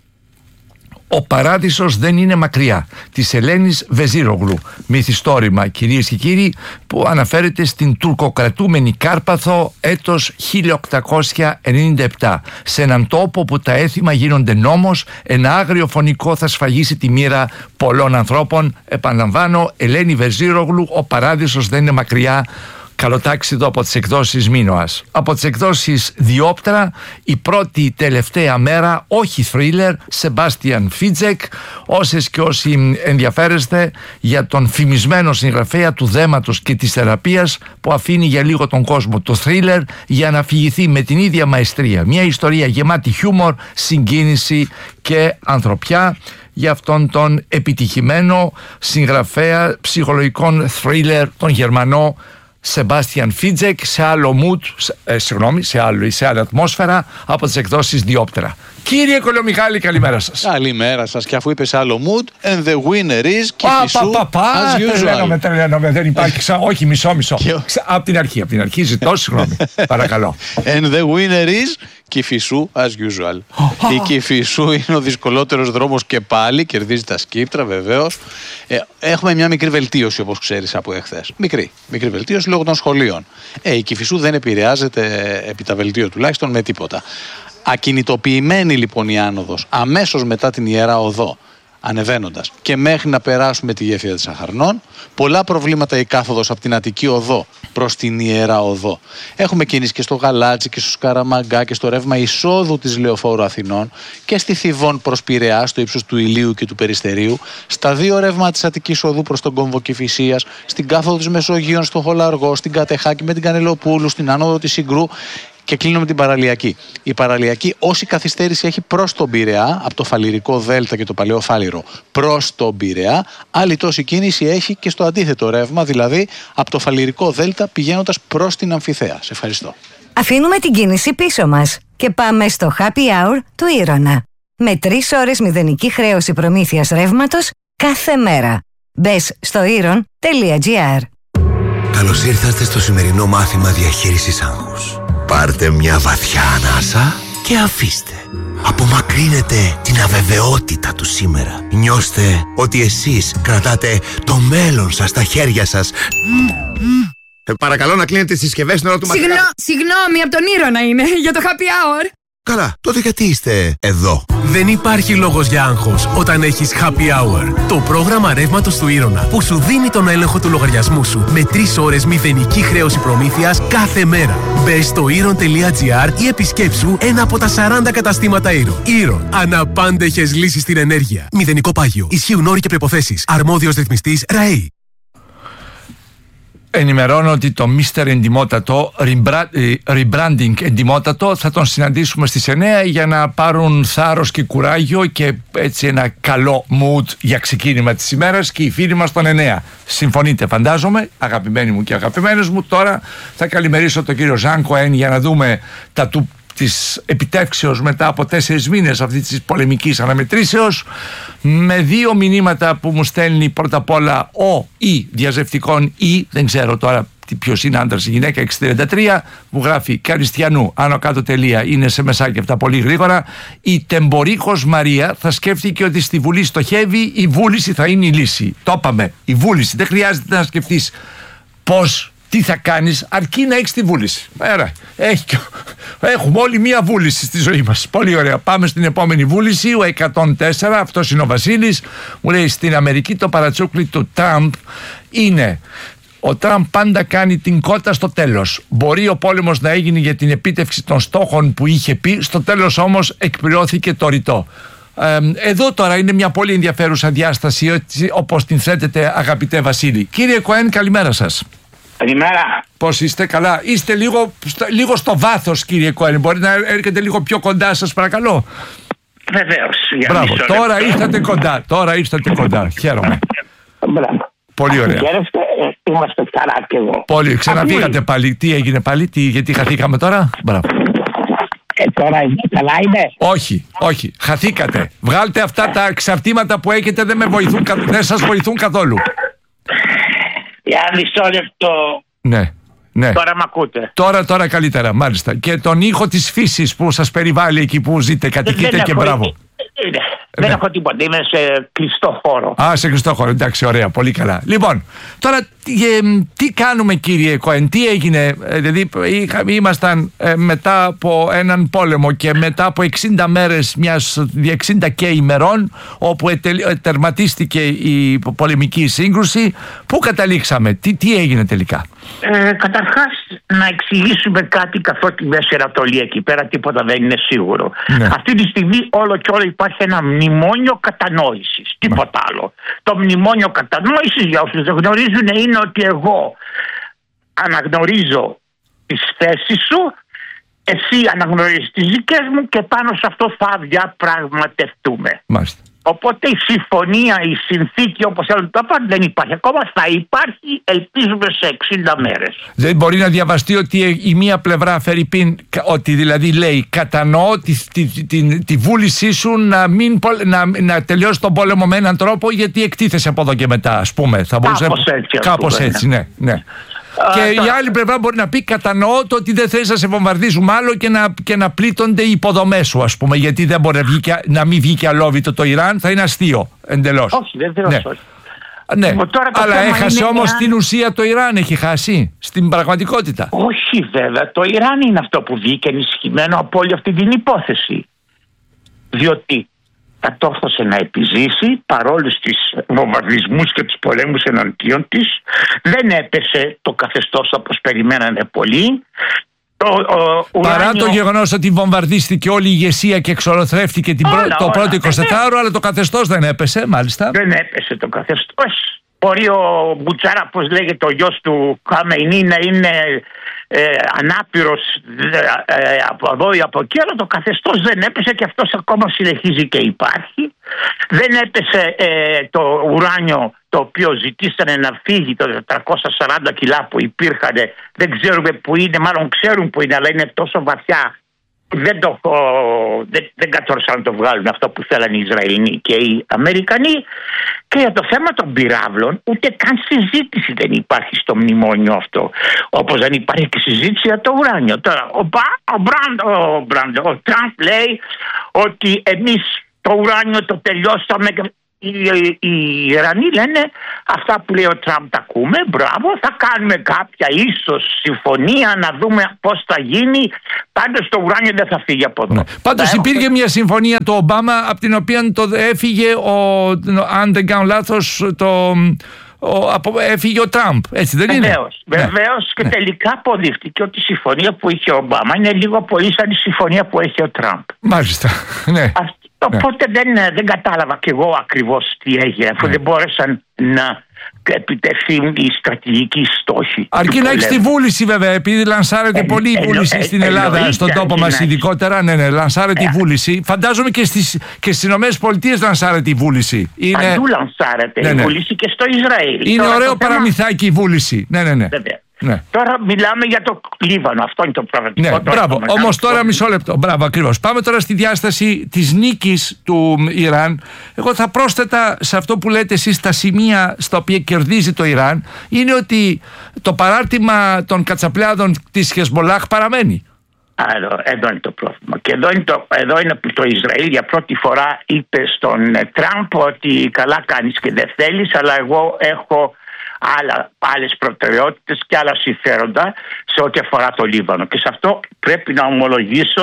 «Ο Παράδεισος δεν είναι μακριά», της Ελένης Βεζίρογλου. Μυθιστόρημα, κυρίες και κύριοι, που αναφέρεται στην τουρκοκρατούμενη Κάρπαθο έτος χίλια οκτακόσια ενενήντα επτά. Σε έναν τόπο που τα έθιμα γίνονται νόμος, ένα άγριο φωνικό θα σφαγίσει τη μοίρα πολλών ανθρώπων. Επαναλαμβάνω, Ελένη Βεζίρογλου, «Ο Παράδεισος δεν είναι μακριά». Καλοτάξιδο από τις εκδόσεις Μίνωας. Από τις εκδόσεις Διόπτρα, η πρώτη τελευταία μέρα, όχι θρίλερ, Σεμπάστιαν Φίτζεκ. Όσες και όσοι ενδιαφέρεστε για τον φημισμένο συγγραφέα του δέματος και της θεραπείας, που αφήνει για λίγο τον κόσμο το θρίλερ για να αφηγηθεί με την ίδια μαεστρία μια ιστορία γεμάτη χιούμορ, συγκίνηση και ανθρωπιά, για αυτόν τον επιτυχημένο συγγραφέα ψυχολογικών θρίλερ, τον Γερμανό Σεμπάστιαν Φίτζεκ, σε άλλο mood, ε, συγγνώμη, σε, άλλο, σε άλλη ατμόσφαιρα, από τις εκδόσεις Διόπτρα. Κύριε Κολομιχάλη, καλημέρα σας. Καλημέρα σας. Και αφού είπε σε άλλο mood, and the winner is Κηφισού, as usual. Τρελαίνομαι, τρελαίνομαι, δεν υπάρχει ξα... Όχι, μισό, μισό. Από την αρχή, από την αρχή, ζητώ συγγνώμη. Παρακαλώ. And the winner is Κηφισού, as usual. Η Κηφισού είναι ο δυσκολότερος δρόμος και πάλι, κερδίζει τα σκύπτρα βεβαίως. Ε, έχουμε μια μικρή βελτίωση, όπως ξέρεις, από εχθές. Μικρή, μικρή βελτίωση λόγω των σχολείων. Ε, η Κηφισού δεν επηρεάζεται, επί τα βελτίο τουλάχιστον, με τίποτα. Ακινητοποιημένη λοιπόν η άνοδος αμέσως μετά την Ιερά Οδό, ανεβαίνοντας και μέχρι να περάσουμε τη γέφυρα της Αχαρνών, πολλά προβλήματα η κάθοδος από την Αττική Οδό προς την Ιερά Οδό. Έχουμε κίνηση και στο Γαλάτσι και στο Σκαραμαγκά και στο ρεύμα εισόδου της Λεωφόρου Αθηνών και στη Θηβών προς Πειραιά, στο ύψος του Ηλίου και του Περιστερίου, στα δύο ρεύμα της Αττικής Οδού προς τον κόμβο Κηφισίας, στην κάθοδο της Μεσογείων, στο Χολαργό, στην Κατεχάκη με την Κανελοπούλου, στην άνοδο της Συγκρού. Και κλείνω με την παραλιακή. Η παραλιακή, όση καθυστέρηση έχει προς τον Πειραιά, από το Φαλιρικό Δέλτα και το Παλαιό Φάλιρο προς τον Πειραιά, άλλη τόση κίνηση έχει και στο αντίθετο ρεύμα, δηλαδή από το Φαλιρικό Δέλτα πηγαίνοντας προς την Αμφιθέα. Σε ευχαριστώ. Αφήνουμε την κίνηση πίσω μας και πάμε στο Happy Hour του Ήρωνα. Με τρεις ώρες μηδενική χρέωση προμήθειας ρεύματος κάθε μέρα. Μπες στο ήρων τελεία τζι άρ. Καλώς ήρθατε στο σημερινό μάθημα διαχείρισης άγχους. Πάρτε μια βαθιά ανάσα και αφήστε. Απομακρύνετε την αβεβαιότητα του σήμερα. Νιώστε ότι εσείς κρατάτε το μέλλον σας στα χέρια σας. Ε, παρακαλώ να κλείνετε τις συσκευές στην ώρα του μαθήματος. Συγγνώ, συγγνώμη, από τον Ήρωνα είναι, για το happy hour. Καλά, τότε γιατί είστε εδώ? Δεν υπάρχει λόγος για άγχος όταν έχεις happy hour. Το πρόγραμμα ρεύματος του Ήρωνα που σου δίνει τον έλεγχο του λογαριασμού σου με τρεις ώρες μηδενική χρέωση προμήθειας κάθε μέρα. Μπες στο ήρων τελεία τζι άρ ή επισκέψου ένα από τα σαράντα καταστήματα Ήρων. Ήρων. Αναπάντεχες λύσεις στην ενέργεια. Μηδενικό πάγιο. Ισχύουν όροι και προϋποθέσεις. Αρμόδιος ρυθμιστής ΡΑΕΗ. Ενημερώνω ότι το μίστερ Εντιμότατο, rebranding Εντιμότατο, θα τον συναντήσουμε στις εννέα για να πάρουν θάρρος και κουράγιο και έτσι ένα καλό mood για ξεκίνημα της ημέρας και οι φίλοι μας τον εννέα. Συμφωνείτε, φαντάζομαι, αγαπημένοι μου και αγαπημένες μου. Τώρα θα καλημερίσω τον κύριο Ζαν Κοέν για να δούμε τα του της επιτεύξεως μετά από τέσσερις μήνες αυτή της πολεμικής αναμετρήσεως, με δύο μηνύματα που μου στέλνει πρώτα απ' όλα ο ή διαζευτικών ή, δεν ξέρω τώρα ποιος είναι, άντρας ή γυναίκα, έξι τριάντα τρία, που γράφει Καριστιανού, άνω κάτω τελεία, είναι σε μεσάκι αυτά πολύ γρήγορα. Η Τεμπορίκος Μαρία θα σκέφτηκε ότι στη Βουλή στοχεύει, η βούληση θα είναι η λύση. Το είπαμε, η βούληση, δεν χρειάζεται να σκεφτείς πώς, τι θα κάνεις, αρκεί να έχεις τη βούληση. Έρα, έχει, έχουμε όλοι μία βούληση στη ζωή μας. Πολύ ωραία. Πάμε στην επόμενη βούληση. Ο εκατόν τέσσερα, αυτός είναι ο Βασίλης. Μου λέει, στην Αμερική το παρατσούκλι του Τραμπ είναι: ο Τραμπ πάντα κάνει την κότα στο τέλος. Μπορεί ο πόλεμος να έγινε για την επίτευξη των στόχων που είχε πει, στο τέλος όμως εκπληρώθηκε το ρητό. Ε, εδώ τώρα είναι μια πολύ ενδιαφέρουσα διάσταση, έτσι, όπως την θέτετε, αγαπητέ Βασίλη. Κύριε Κοέν, καλημέρα σας. Καλημέρα. Πώς είστε? Καλά? Είστε λίγο, λίγο στο βάθος, κύριε Κοέν. Μπορεί να έρχεται λίγο πιο κοντά, σας παρακαλώ. Βεβαίως. Μπράβο, τώρα ήρθατε κοντά. Τώρα ήρθατε κοντά. Χαίρομαι. Μπράβο. Πολύ ωραία. Χαίρεστε, είμαστε καλά και εγώ. Πολύ. Ξαναβγήκατε πάλι. Τι έγινε πάλι, τι, γιατί χαθήκαμε τώρα? Μπράβο. Ε, τώρα είναι, καλά είναι. Όχι, όχι. Χαθήκατε. Βγάλτε αυτά τα εξαρτήματα που έχετε, δεν με βοηθούν, δεν σας βοηθούν καθόλου. Για μισό λεπτό. Ναι, ναι. Τώρα μ' ακούτε? Τώρα, τώρα καλύτερα, μάλιστα. Και τον ήχο της φύσης που σας περιβάλλει εκεί που ζείτε, κατοικείτε και μπράβο. Ναι. Δεν ναι. έχω τίποτα, είμαι σε κλειστό χώρο. Α, σε κλειστό χώρο, εντάξει, ωραία, πολύ καλά. Λοιπόν, τώρα ε, τι κάνουμε, κύριε Κοέν, τι έγινε? Ε, δηλαδή είχα, ήμασταν ε, μετά από έναν πόλεμο και μετά από εξήντα μέρες μιας εξήντα και ημερών, όπου ετελ, ε, τερματίστηκε η πολεμική σύγκρουση. Πού καταλήξαμε, τι, τι έγινε τελικά? Ε, καταρχάς να εξηγήσουμε κάτι, καθότι η Μέση Ανατολή εκεί πέρα τίποτα δεν είναι σίγουρο. Ναι. Αυτή τη στιγμή όλο και όλο υπάρχει ένα μνημόνιο κατανόησης, τίποτα ναι. άλλο. Το μνημόνιο κατανόησης, για όσους δεν γνωρίζουν, είναι ότι εγώ αναγνωρίζω τις θέσεις σου, εσύ αναγνωρίζεις τις δικές μου και πάνω σε αυτό θα διαπραγματευτούμε. Μάλιστα. Οπότε η συμφωνία, η συνθήκη, όπως θέλουν το πάνε, δεν υπάρχει ακόμα. Θα υπάρχει, ελπίζουμε, σε εξήντα μέρες. Δεν μπορεί να διαβαστεί ότι η μία πλευρά, φερειπίν, ότι δηλαδή λέει κατανοώ τη, τη, τη, τη, τη βούλησή σου να, μην, να, να τελειώσει τον πόλεμο με έναν τρόπο, γιατί εκτίθεσαι από εδώ και μετά, ας πούμε. Θα μπορούσε, κάπως έτσι. Κάπως έτσι, ναι, ναι. Και uh, η τώρα... άλλη πλευρά μπορεί να πει κατανοώ το ότι δεν θες να σε βομβαρδίζουμε άλλο και να, και να πλήττονται οι υποδομές σου, ας πούμε, γιατί δεν μπορεί να, βγει και, να μην βγει και αλόβητο το Ιράν, θα είναι αστείο εντελώς. Όχι, δεν θέλω. Ναι, ναι. Τώρα αλλά έχασε όμως εάν... την ουσία το Ιράν, έχει χάσει στην πραγματικότητα. Όχι βέβαια, το Ιράν είναι αυτό που βγήκε ενισχυμένο από όλη αυτή την υπόθεση, διότι κατόρθωσε να επιζήσει παρόλους τις βομβαρδισμούς και τους πολέμους εναντίον της. Δεν έπεσε το καθεστώς όπως περιμένανε πολλοί. Το, ο, Παρά ουράνιο... το γεγονός ότι βομβαρδίστηκε όλη η ηγεσία και εξολοθρεύτηκε την όλα, πρω... το πρώτο εικοσιτετράωρο, αλλά το καθεστώς δεν έπεσε, μάλιστα. Δεν έπεσε το καθεστώς. Μπορεί ο Μπουτσάρα, πώς λέγεται, ο γιος του Χαμεϊνί, να είναι ε, ανάπηρος ε, από εδώ ή από εκεί, αλλά το καθεστώς δεν έπεσε και αυτός ακόμα συνεχίζει και υπάρχει. Δεν έπεσε ε, το ουράνιο το οποίο ζητήσανε να φύγει, το τετρακόσια σαράντα κιλά που υπήρχαν, δεν ξέρουμε που είναι, μάλλον ξέρουν που είναι, αλλά είναι τόσο βαθιά δεν, το, δεν, δεν κατόρθωσαν να το βγάλουν αυτό που θέλανε οι Ισραηλοί και οι Αμερικανοί. Και για το θέμα των πυράβλων ούτε καν συζήτηση δεν υπάρχει στο μνημόνιο αυτό, όπως δεν υπάρχει και συζήτηση για το ουράνιο. Τώρα ο, ο, Μπραντ, ο, Μπραντ, ο Τραμπ λέει ότι εμείς το ουράνιο το τελειώσαμε. Οι, οι, οι Ιρανοί λένε αυτά που λέει ο Τραμπ τα ακούμε, μπράβο, θα κάνουμε κάποια ίσως συμφωνία να δούμε πώς θα γίνει, πάντως το ουράνιο δεν θα φύγει από εδώ. Ναι. Πάντως θα υπήρχε έχουμε... μια συμφωνία του Ομπάμα από την οποία το έφυγε ο, αν δεν κάνω λάθος, το, ο, από, έφυγε ο Τραμπ, έτσι δεν είναι? Βεβαίως, βεβαίως ναι. Και ναι. τελικά αποδείχτηκε ότι η συμφωνία που είχε ο Ομπάμα είναι λίγο πολύ σαν η συμφωνία που έχει ο Τραμπ. Μάλιστα, ναι. Αυτή, οπότε ναι. δεν, δεν κατάλαβα κι εγώ ακριβώς τι έγινε, αφού ναι. δεν μπόρεσαν να επιτευχθούν οι στρατηγικοί στόχοι. Αρκεί να έχει τη βούληση, βέβαια, επειδή λανσάρεται ε, πολύ η βούληση ε, στην Ελλάδα, ε, στον τόπο μας ειδικότερα. Ναι, ναι, λανσάρεται η βούληση. Φαντάζομαι και στις, και στις ΗΠΑ λανσάρεται η βούληση. Είναι... Παντού λανσάρεται ναι, ναι. η βούληση και στο Ισραήλ. Είναι τώρα ωραίο παραμυθάκι η βούληση. Ναι, ναι, ναι. Ναι. Τώρα μιλάμε για το Λίβανο. Αυτό είναι το πραγματικό. Ναι, μπράβο. Όμως τώρα μισό λεπτό. Μπράβο, ακριβώς. Πάμε τώρα στη διάσταση της νίκης του Ιράν. Εγώ θα πρόσθετα σε αυτό που λέτε εσείς τα σημεία στα οποία κερδίζει το Ιράν, είναι ότι το παράρτημα των κατσαπλιάδων της Χεσμολάχ παραμένει. Άρα, εδώ είναι το πρόβλημα. Και εδώ είναι, το, εδώ είναι που το Ισραήλ για πρώτη φορά είπε στον Τραμπ ότι καλά κάνεις και δεν θέλεις, αλλά εγώ έχω άλλα, άλλες προτεραιότητες και άλλα συμφέροντα σε ό,τι αφορά το Λίβανο. Και σε αυτό πρέπει να ομολογήσω,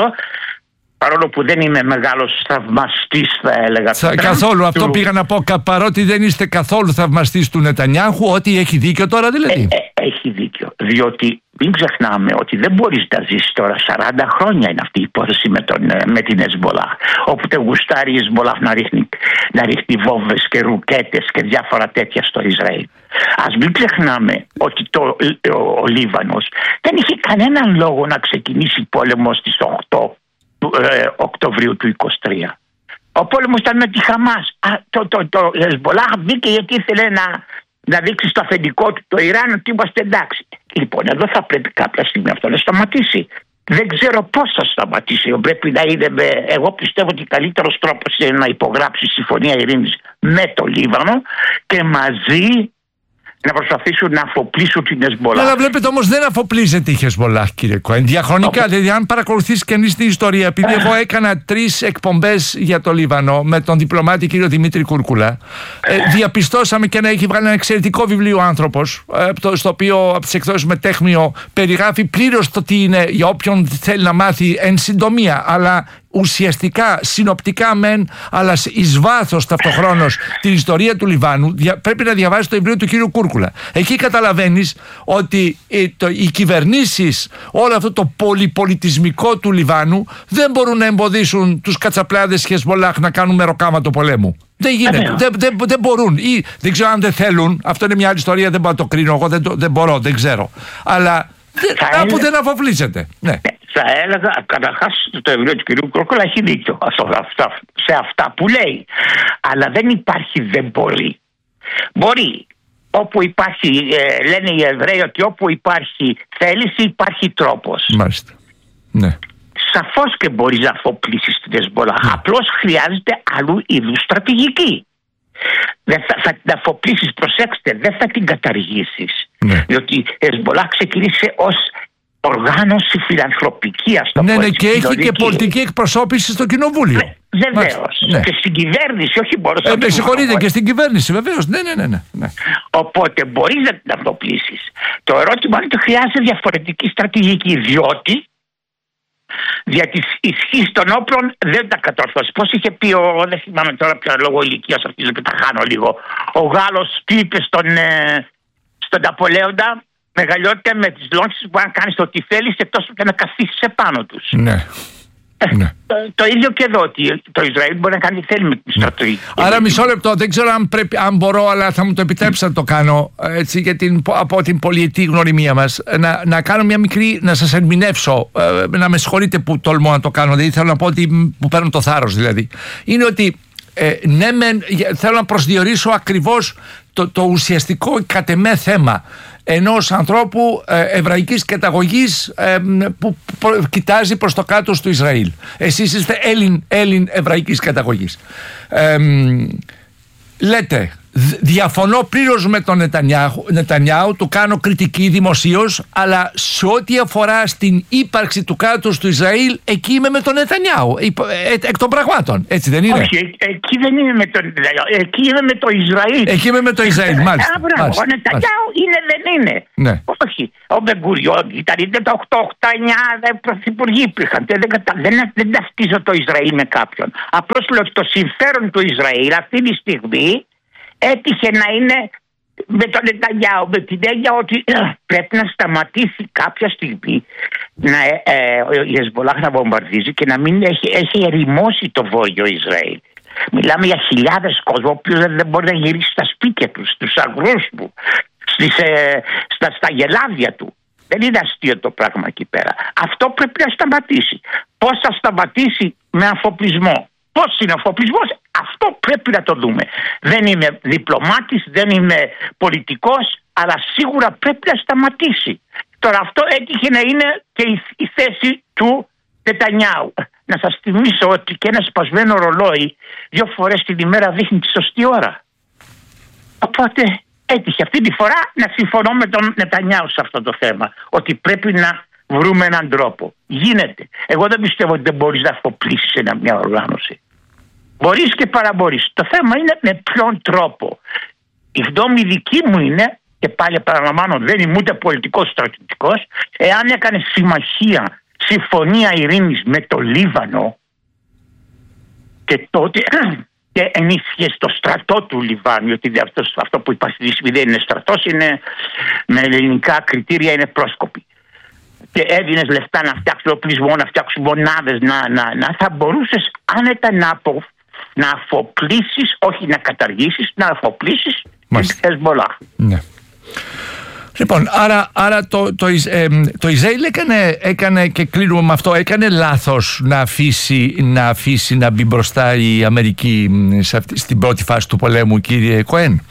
παρόλο που δεν είμαι μεγάλος θαυμαστής, θα έλεγα. Σα, καθόλου, του... αυτό πήγα να πω, παρότι δεν είστε καθόλου θαυμαστής του Νετανιάχου, ότι έχει δίκιο τώρα δηλαδή. Ε, ε, έχει δίκιο, διότι μην ξεχνάμε ότι δεν μπορείς να ζήσεις τώρα, σαράντα χρόνια είναι αυτή η υπόθεση με, τον, με την Hezbollah, όπου τε γουστάρει η Hezbollah να ρίχνει, να ρίχνει βόμβες και ρουκέτες και διάφορα τέτοια στο Ισραήλ. Ας μην ξεχνάμε ότι το, ο, ο Λίβανος δεν είχε κανέναν λόγο να ξεκινήσει πόλεμο στις οκτώ ε, Οκτωβρίου του είκοσι τρία. Ο πόλεμος ήταν με τη Χαμάς. Α, το, το, το, το Hezbollah μπήκε γιατί ήθελε να, να δείξει στο αφεντικό του το Ιράν ότι είμαστε εντάξει. Λοιπόν, εδώ θα πρέπει κάποια στιγμή αυτό να σταματήσει. Δεν ξέρω πώς θα σταματήσει. Πρέπει να είναι με... Εγώ πιστεύω ότι ο καλύτερος τρόπος είναι να υπογράψει συμφωνία ειρήνης με το Λίβανο και μαζί να προσπαθήσουν να αφοπλίσουν την Hezbollah. Αλλά βλέπετε όμως δεν αφοπλίζεται η Hezbollah, κύριε Κοέν. Διαχρονικά, δηλαδή, αν παρακολουθήσει κανείς την ιστορία, επειδή εγώ έκανα τρεις εκπομπές για το Λίβανο με τον διπλωμάτη κύριο Δημήτρη Κούρκουλα, ε, διαπιστώσαμε και να έχει βγάλει ένα εξαιρετικό βιβλίο ο άνθρωπος, ε, στο οποίο από τις εκδόσεις Μετέχμιο περιγράφει πλήρως το τι είναι για όποιον θέλει να μάθει εν συντομία, αλλά ουσιαστικά, συνοπτικά μεν, αλλά εις βάθος ταυτοχρόνως την ιστορία του Λιβάνου, πρέπει να διαβάσει το βιβλίο του κύριου Κούρκουλα. Εκεί καταλαβαίνεις ότι το, οι κυβερνήσεις, όλο αυτό το πολυπολιτισμικό του Λιβάνου δεν μπορούν να εμποδίσουν τους κατσαπλάδες Hezbollah να κάνουν μεροκάματο πολέμου. Δεν γίνεται, δεν, δεν, δεν μπορούν ή δεν ξέρω αν δεν θέλουν, αυτό είναι μια άλλη ιστορία, δεν μπορώ να το κρίνω, εγώ δεν, δεν μπορώ, δεν ξέρω. Αλλά κάπου δεν αφοπλίζεται. Ναι. Θα έλεγα, καταρχάς, το βιβλίο του κ. Κούρκουλα έχει δίκιο σε αυτά που λέει. Αλλά δεν υπάρχει δεν μπορεί. Μπορεί. Όπου υπάρχει, ε, λένε οι Εβραίοι ότι όπου υπάρχει θέληση υπάρχει τρόπος. Μάλιστα. Ναι. Σαφώς και μπορείς να αφοπλίσεις την Hezbollah. Ναι. Απλώς χρειάζεται άλλου είδους στρατηγική. Δεν θα, θα την αφοπλίσεις, προσέξτε, δεν θα την καταργήσεις. Ναι. Διότι η Hezbollah ξεκίνησε ως οργάνωση φιλανθρωπική, ας το ναι, πω. Ναι, και έχει και πολιτική εκπροσώπηση στο κοινοβούλιο. Ναι, βεβαίως. Ναι. Και στην κυβέρνηση, όχι μπορώ να. Ε, με συγχωρείτε, και στην κυβέρνηση, βεβαίως. Ναι, ναι, ναι, ναι. Οπότε μπορείς να την αυτοπλήσεις. Το ερώτημα είναι ότι χρειάζεται διαφορετική στρατηγική, διότι για τη ισχύ των όπλων δεν τα κατόρθωσε. Πώς είχε πει ο, δεν θυμάμαι τώρα πια λόγω ηλικίας αυτής και τα χάνω λίγο, ο Γάλλος τι είπε στον, ε, στον Ναπολέοντα, μεγαλειότητα με τις λόνσεις που αν κάνεις το τι θέλεις εκτός και να καθίσεις επάνω τους. Ναι. Ε, ναι. Το, το ίδιο και εδώ, ότι το Ισραήλ μπορεί να κάνει τι θέλει με τη στρατηγική. Ναι. Άρα μισό λεπτό, δεν ξέρω αν, πρέπει, αν μπορώ, αλλά θα μου το επιτρέψει να το κάνω έτσι, για την, από την πολυετή γνωριμία μας. Να, να κάνω μια μικρή, να σας ερμηνεύσω, ε, να με συγχωρείτε που τολμώ να το κάνω, δηλαδή θέλω να πω ότι που παίρνω το θάρρος δηλαδή. Είναι ότι ε, ναι, με, θέλω να προσδιορίσω ακριβώς το, το ουσιαστικό κατ' εμέ θέμα ενός ανθρώπου ε, εβραϊκής καταγωγής ε, που προ, κοιτάζει προς το κάτω του Ισραήλ. Εσείς είστε Έλλην, Έλλην εβραϊκής καταγωγής. Ε, λέτε, διαφωνώ πλήρως με τον Νετανιάχου, Νετανιάου, του κάνω κριτική δημοσίως, αλλά σε ό,τι αφορά στην ύπαρξη του κράτους του Ισραήλ, εκεί είμαι με τον Νετανιάου, εκ των πραγμάτων, έτσι δεν είναι? Όχι, εκεί δεν είμαι με τον Νετανιάου, εκεί είμαι με το Ισραήλ. Εκεί είμαι με το Ισραήλ, μάλιστα. μάλιστα. Ο Νετανιάου είναι, δεν είναι. Ναι. Όχι, ο Μπεν-Γκουριόν ήταν, είτε το οκτώ οκτώ εννιά πρωθυπουργοί υπήρχαν. Δεν, δεν, δεν ταυτίζω το Ισραήλ με κάποιον. Απλώς λέω το συμφέρον του Ισραήλ αυτή τη στιγμή έτυχε να είναι με τον Νετανιάου, με την έννοια ότι ε, πρέπει να σταματήσει κάποια στιγμή να, ε, ε, η Χεσμολάχ να βομβαρδίζει και να μην έχει, έχει ερημώσει το βόρειο Ισραήλ. Μιλάμε για χιλιάδες κόσμο, ο οποίος δεν μπορεί να γυρίσει στα σπίτια του, στους αγρούς του, στις, ε, στα, στα γελάδια του. Δεν είναι αστείο το πράγμα εκεί πέρα. Αυτό πρέπει να σταματήσει. Πώς θα σταματήσει? Με αφοπλισμό. Πώς είναι ο αφοπλισμός? Αυτό πρέπει να το δούμε. Δεν είμαι διπλωμάτης, δεν είμαι πολιτικός, αλλά σίγουρα πρέπει να σταματήσει. Τώρα αυτό έτυχε να είναι και η, η θέση του Νετανιάου. Να σας θυμίσω ότι και ένα σπασμένο ρολόι δύο φορές την ημέρα δείχνει τη σωστή ώρα. Οπότε έτυχε αυτή τη φορά να συμφωνώ με τον Νετανιάου σε αυτό το θέμα. Ότι πρέπει να βρούμε έναν τρόπο. Γίνεται. Εγώ δεν πιστεύω ότι δεν μπορείς να αφοπλίσεις μια οργάνωση. Μπορείς και παραμπορείς. Το θέμα είναι με ποιον τρόπο. Η γνώμη δική μου είναι, και πάλι παραλαμβάνω, δεν είμαι ούτε πολιτικός στρατιωτικός, εάν έκανε συμμαχία, συμφωνία ειρήνης με το Λίβανο και τότε και ενίσχυε στο στρατό του Λιβάνου, γιατί αυτό, αυτό που υπάρχει στη στιγμή δεν είναι στρατός, είναι με ελληνικά κριτήρια είναι πρόσκοποι. Και έδινες λεφτά να φτιάξουν οπλισμό, να φτιάξουν μονάδες, να, να, να θα μπορούσες άνετα να, απο, να αφοπλίσεις, όχι να καταργήσεις, να αφοπλίσεις την Χεσμολάχ. Ναι. Λοιπόν, άρα, άρα το, το, ε, το Ισραήλ έκανε, έκανε, και κλείνουμε με αυτό, έκανε λάθος να αφήσει να, αφήσει να μπει μπροστά η Αμερική σε αυτή, στην πρώτη φάση του πολέμου, κύριε Κοέν?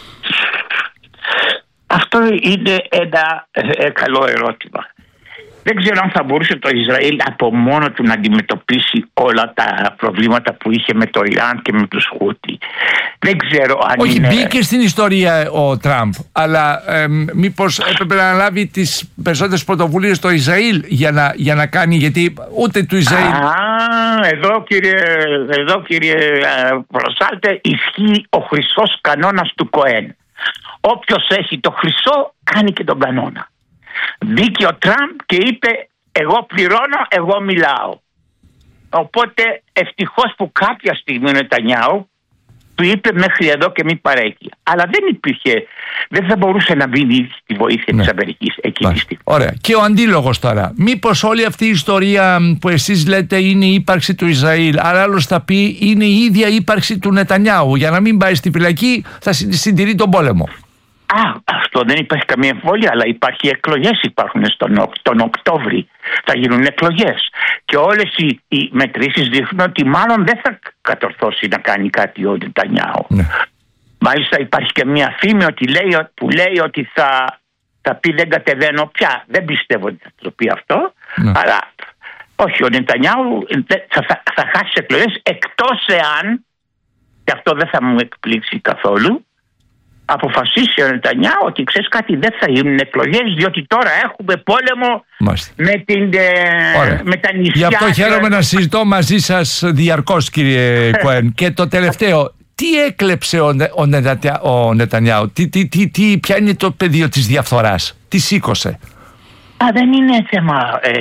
Αυτό είναι ένα ε, καλό ερώτημα. Δεν ξέρω αν θα μπορούσε το Ισραήλ από μόνο του να αντιμετωπίσει όλα τα προβλήματα που είχε με το Ιράν και με τους Χούτι. Δεν ξέρω αν Όχι, είναι... μπήκε στην ιστορία ο Τραμπ, αλλά ε, μήπως έπρεπε να λάβει τις περισσότερες πρωτοβουλίες το Ισραήλ για να, για να κάνει, γιατί ούτε του Ισραήλ... Α, εδώ κύριε, εδώ κύριε Προσάλτε, ισχύει ο χρυσός κανόνας του Κοέν. Όποιος έχει το χρυσό κάνει και τον κανόνα. Μπήκε ο Τραμπ και είπε εγώ πληρώνω, εγώ μιλάω. Οπότε ευτυχώς που κάποια στιγμή ο Νετανιάου του είπε μέχρι εδώ και μη παρέχει. Αλλά δεν υπήρχε, δεν θα μπορούσε να μπει στη βοήθεια ναι. της Αμερικής εκεί τη στιγμή. Ωραία. Και ο αντίλογος τώρα. Μήπως όλη αυτή η ιστορία που εσείς λέτε είναι η ύπαρξη του Ισραήλ, αλλά άλλος θα πει είναι η ίδια ύπαρξη του Νετανιάου. Για να μην πάει στη φυλακή θα συντηρεί τον πόλεμο. Α, αυτό δεν υπάρχει καμία εμβόλια, αλλά υπάρχει εκλογές, υπάρχουν στον, τον Οκτώβρη. Θα γίνουν εκλογές. Και όλες οι, οι μετρήσεις δείχνουν ότι μάλλον δεν θα κατορθώσει να κάνει κάτι ο Νετανιάου. Ναι. Μάλιστα υπάρχει και μια φήμη ότι λέει, που λέει ότι θα, θα πει δεν κατεβαίνω πια. Δεν πιστεύω ότι θα το πει αυτό. Ναι. Αλλά όχι, ο Νετανιάου θα, θα, θα χάσει εκλογές εκτός εάν, και αυτό δεν θα μου εκπλήξει καθόλου, αποφασίσει ο Νετανιάου ότι ξέρεις κάτι, δεν θα γίνουν εκλογές, διότι τώρα έχουμε πόλεμο με, την, ε, με τα νησιά. Γι' αυτό χαίρομαι να συζητώ μαζί σας διαρκώς, κύριε Κοέν. Και το τελευταίο, τι έκλεψε ο, ο, Νετανιά, ο Νετανιάου, τι, τι, τι, τι, ποια είναι το πεδίο της διαφθοράς, τι σήκωσε? Α, δεν είναι θέμα ε,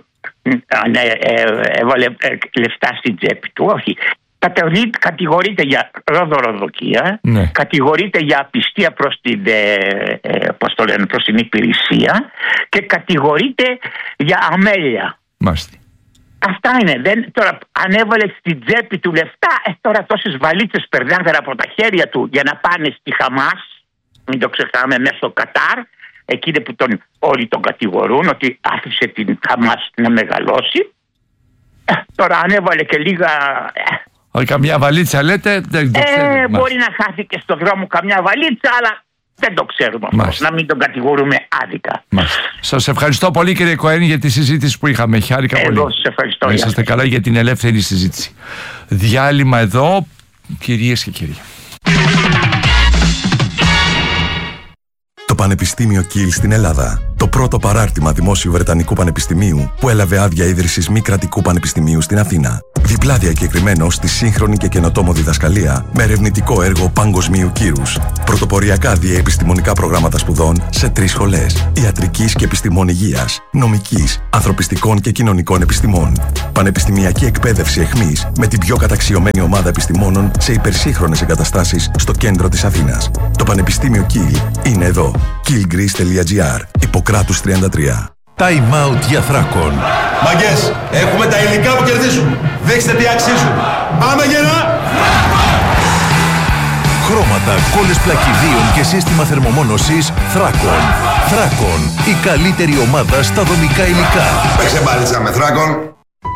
ε, ε, έβαλε ε, λεφτά στην τσέπη του, όχι. Κατηγορείται για ροδοροδοκία, ναι. Κατηγορείται για απιστία προς την, ε, ε, πώς το λένε, προς την υπηρεσία και κατηγορείται για αμέλεια. Μάλιστα. Αυτά είναι. Δεν, τώρα αν έβαλε στην τσέπη του λεφτά, ε, τώρα τόσες βαλίτσες περνάνε από τα χέρια του για να πάνε στη Χαμάς, μην το ξεχνάμε, μέσα στο Κατάρ, εκείνοι που τον, όλοι τον κατηγορούν ότι άφησε την Χαμάς να μεγαλώσει. Ε, τώρα αν έβαλε και λίγα... Ε, Όχι, καμιά βαλίτσα λέτε, δεν το Ε, ξέρετε. μπορεί να χάθηκε στο δρόμο καμιά βαλίτσα, αλλά δεν το ξέρουμε αυτό. Μάλιστα. Να μην τον κατηγορούμε άδικα. Σας ευχαριστώ πολύ, κύριε Κοένη, για τη συζήτηση που είχαμε. Χάρηκα πολύ. Εγώ σας ευχαριστώ. Να είσαστε καλά για την ελεύθερη συζήτηση. Διάλειμμα εδώ, κυρίες και κύριοι. Το Πανεπιστήμιο Κιλ στην Ελλάδα. Το πρώτο παράρτημα Δημόσιου Βρετανικού Πανεπιστημίου που έλαβε άδεια ίδρυσης μη κρατικού πανεπιστημίου στην Αθήνα. Διπλά διακεκριμένο στη σύγχρονη και καινοτόμο διδασκαλία με ερευνητικό έργο παγκοσμίου κύρους. Πρωτοποριακά διαεπιστημονικά προγράμματα σπουδών σε τρεις σχολές: ιατρικής και επιστημών υγείας, νομικής, ανθρωπιστικών και κοινωνικών επιστημών. Πανεπιστημιακή εκπαίδευση εχμής με την πιο καταξιωμένη ομάδα επιστημόνων σε υπερσύγχρονες εγκαταστάσεις στο κέντρο της Αθήνας. Το Πανεπιστήμιο Κιλ είναι εδώ. κιλ-greece τελεία τζι άρ. Ιπποκράτους τριάντα τρία. Time out για Θράκον. Μαγκές, έχουμε τα υλικά που κερδίζουν. Δείξτε τι αξίζουν. Πάμε γερά! Χρώματα, κόλλες πλακιδίων και σύστημα θερμομόνωσης Θράκον. Θράκον, η καλύτερη ομάδα στα δομικά υλικά. Παίξε μπάλιτσα με Θράκον.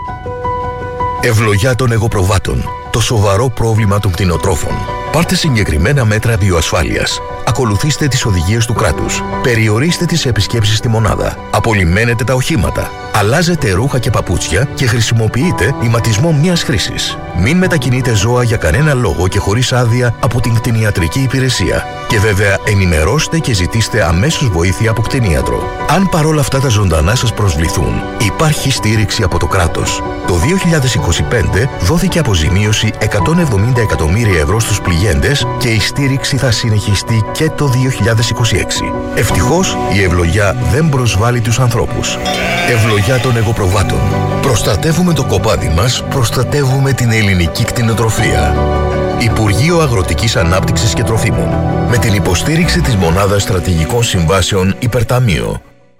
Ευλογιά των εγωπροβάτων. Το σοβαρό πρόβλημα των κτηνοτρόφων. Πάρτε συγκεκριμένα μέτρα βιοασφάλειας. Ακολουθήστε τις οδηγίες του κράτους. Περιορίστε τις επισκέψεις στη μονάδα. Απολυμμένετε τα οχήματα. Αλλάζετε ρούχα και παπούτσια και χρησιμοποιείτε ηματισμό μιας χρήσης. Μην μετακινείτε ζώα για κανένα λόγο και χωρίς άδεια από την κτηνιατρική υπηρεσία. Και βέβαια ενημερώστε και ζητήστε αμέσως βοήθεια από κτηνίατρο. Αν παρόλα αυτά τα ζωντανά σας προσβληθούν, υπάρχει στήριξη από το κράτος. Το δύο χιλιάδες είκοσι πέντε δόθηκε αποζημίωση εκατόν εβδομήντα εκατομμύρια ευρώ στους πληγέντες και η στήριξη θα συνεχιστεί και το δύο χιλιάδες είκοσι έξι. Ευτυχώς η ευλογιά δεν προσβάλλει τους ανθρώπους. Ευλογιά των εγωπροβάτων. Προστατεύουμε το κοπάδι μας, προστατεύουμε την ελληνική κτηνοτροφία. Υπουργείο Αγροτικής Ανάπτυξης και Τροφίμων. Με την υποστήριξη της Μονάδας Στρατηγικών Συμβάσεων Υπερταμείο.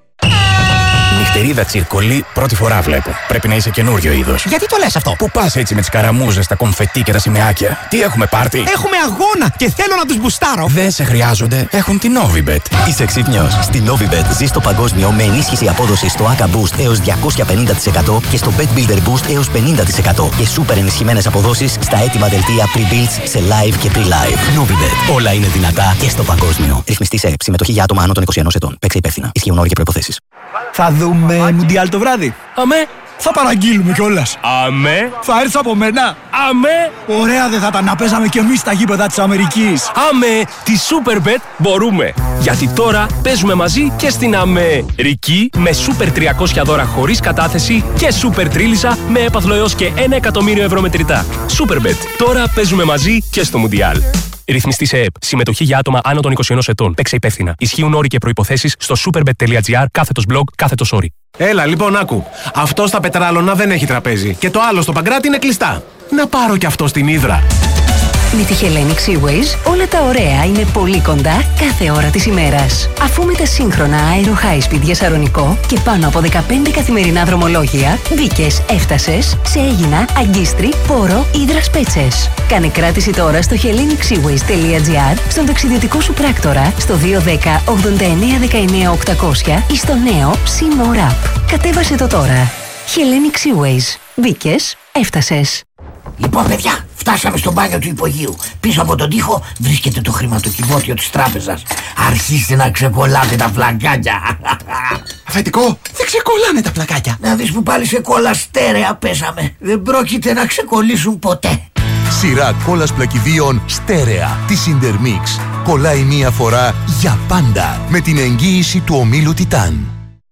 Νυχτερίδα τσιρκολί, πρώτη φορά βλέπω. Πρέπει να είσαι καινούριο είδος. Γιατί το λες αυτό? Πού πας έτσι με τις καραμούζες, τα κομφετί και τα σημαίακια? Τι έχουμε πάρτι? Έχουμε αγώνα και θέλω να τους μπουστάρω. Δεν σε χρειάζονται. Έχουν την Novibet. Είσαι ξύπνιος. Στη Novibet ζεις το παγκόσμιο με ενίσχυση απόδοσης στο έι έι κέι Boost έως διακόσια πενήντα τοις εκατό και στο Bet Builder Boost έως πενήντα τοις εκατό και σούπερ ενισχυμένες αποδόσεις στα έτοιμα δελτία pre-builds σε live και pre-live. Novibet. Όλα είναι δυνατά και στο παγκόσμιο. Ρυθμιστή σε ΕΠ. Συμμετοχή για άτομα άνω των είκοσι ενός ετών. Παίξε υπεύθυνα. Ισχύουν όροι και προϋποθέσεις. Θα δούμε Μουντιάλ το βράδυ. Αμέ. Θα παραγγείλουμε κιόλας. Αμέ. Θα έρθεις από μένα. Αμέ. Ωραία δεν θα ήταν να παίζαμε κι εμείς στα γήπεδα της Αμερικής. Αμέ. Τη Superbet μπορούμε. Γιατί τώρα παίζουμε μαζί και στην Αμερική με Super τριακόσια δώρα χωρίς κατάθεση και Super τρίλισσα με έπαθλο έως και ένα εκατομμύριο ευρώ μετρητά. Superbet. Τώρα παίζουμε μαζί και στο Μουντιάλ. Ρυθμιστή σε ΕΠ. Συμμετοχή για άτομα άνω των είκοσι ενός ετών. Παίξε υπεύθυνα. Ισχύουν όροι και προϋποθέσεις στο superbet τελεία τζι άρ κάθετος blog κάθετος όροι. Έλα, λοιπόν, άκου. Αυτό στα Πετράλωνα δεν έχει τραπέζι. Και το άλλο στο Παγκράτη είναι κλειστά. Να πάρω κι αυτό στην Ύδρα. Με τη Hellenic Seaways όλα τα ωραία είναι πολύ κοντά κάθε ώρα της ημέρας. Αφού με τα σύγχρονα Aero High Speed για Σαρονικό και πάνω από δεκαπέντε καθημερινά δρομολόγια, μπήκες, έφτασες, σε Αίγινα, Αγκίστρι, Πόρο, Ύδρας Πέτσες. Κάνε κράτηση τώρα στο hellenic seaways τελεία τζι άρ, στον ταξιδιωτικό σου πράκτορα, στο δύο ένα μηδέν ογδόντα εννέα δεκαεννέα οκτακόσια ή στο νέο SeaMore App. Κατέβασε το τώρα. Hellenic Seaways. Μπήκες, έφτασες. Λοιπόν, παιδιά, φτάσαμε στο μπάνιο του υπογείου. Πίσω από τον τοίχο βρίσκεται το χρηματοκιβώτιο της τράπεζας. Αρχίστε να ξεκολλάτε τα πλακάκια. Αφεντικό, δεν ξεκολλάνε τα πλακάκια. Να δεις που πάλι σε κόλλα στέρεα πέσαμε. Δεν πρόκειται να ξεκολλήσουν ποτέ. Σειρά κόλλας πλακιδίων στέρεα της Intermix. Κολλάει μία φορά για πάντα με την εγγύηση του ομίλου Τιτάν.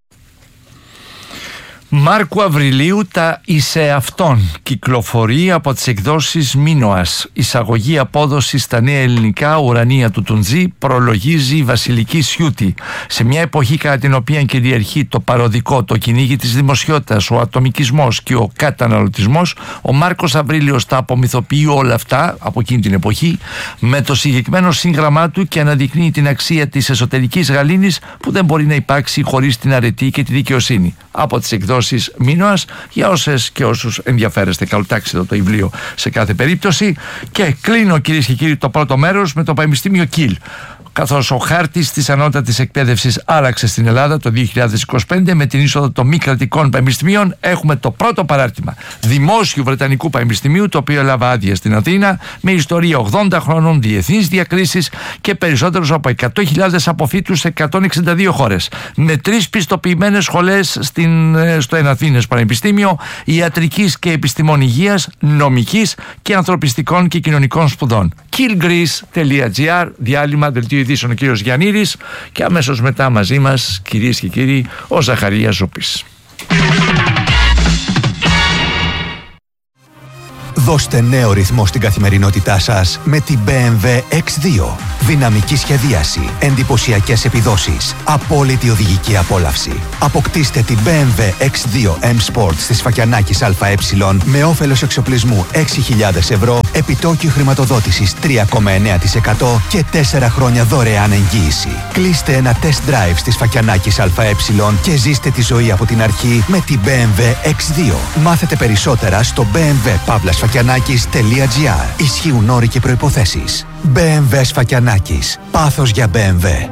Μάρκου Αβριλίου τα «Είσαι αυτόν» κυκλοφορεί από τις εκδόσεις Μίνωας. Εισαγωγή απόδοση στα νέα ελληνικά, Ουρανία του Τουντζή, προλογίζει η Βασιλική Σιούτη. Σε μια εποχή κατά την οποία κυριαρχεί το παροδικό, το κυνήγι της δημοσιότητας, ο ατομικισμός και ο καταναλωτισμός, ο Μάρκος Αβρίλιος τα απομυθοποιεί όλα αυτά από εκείνη την εποχή με το συγκεκριμένο σύγγραμμά του και αναδεικνύει την αξία της εσωτερικής γαλήνης που δεν μπορεί να υπάρξει χωρίς την αρετή και τη δικαιοσύνη. Από τις εκδόσεις Μίνωας, για όσες και όσους ενδιαφέρεστε, καλοτάξτε το βιβλίο σε κάθε περίπτωση. Και κλείνω, κυρίες και κύριοι, το πρώτο μέρος με το Πανεπιστήμιο Κιλ. καθώς ο χάρτης της ανώτατης εκπαίδευσης άλλαξε στην Ελλάδα το δύο χιλιάδες είκοσι πέντε με την είσοδο των μη κρατικών πανεπιστημίων. Έχουμε το πρώτο παράρτημα δημόσιου Βρετανικού Πανεπιστημίου, το οποίο έλαβε άδεια στην Αθήνα, με ιστορία ογδόντα χρόνων, διεθνείς διακρίσεις και περισσότερους από εκατό χιλιάδες αποφύτους σε εκατόν εξήντα δύο χώρες. Με τρεις πιστοποιημένες σχολές στην, στο Εναθήνες Πανεπιστήμιο Ιατρικής και Επιστημών Υγείας, Νομικής και Ανθρωπιστικών και Κοινωνικών Σπουδών. killgreece τελεία gr, διάλειμμα, δελτίο ειδήσεων ο κύριος Γιαννίδης και αμέσως μετά μαζί μας, κυρίες και κύριοι, ο Ζαχαρίας Ζούπης. Δώστε νέο ρυθμό στην καθημερινότητά σας με την μπι εμ ντάμπλιου εξ δύο. Δυναμική σχεδίαση, εντυπωσιακές επιδόσεις, απόλυτη οδηγική απόλαυση. Αποκτήστε την μπι εμ ντάμπλιου εξ δύο M Sport της Φακιανάκης ΑΕ με όφελος εξοπλισμού έξι χιλιάδες ευρώ, επιτόκιο χρηματοδότησης τρία κόμμα εννέα τοις εκατό και τέσσερα χρόνια δωρεάν εγγύηση. Κλείστε ένα test drive της Φακιανάκης ΑΕ και ζήστε τη ζωή από την αρχή με την μπι εμ ντάμπλιου εξ δύο. Μάθετε περισσότερα στο μπι εμ ντάμπλιου παύλα σφακιανάκης τελεία gr. Ισχύουν όροι και προϋποθέσεις. μπι εμ ντάμπλιου Σφακιανάκης. Πάθος για μπι εμ ντάμπλιου.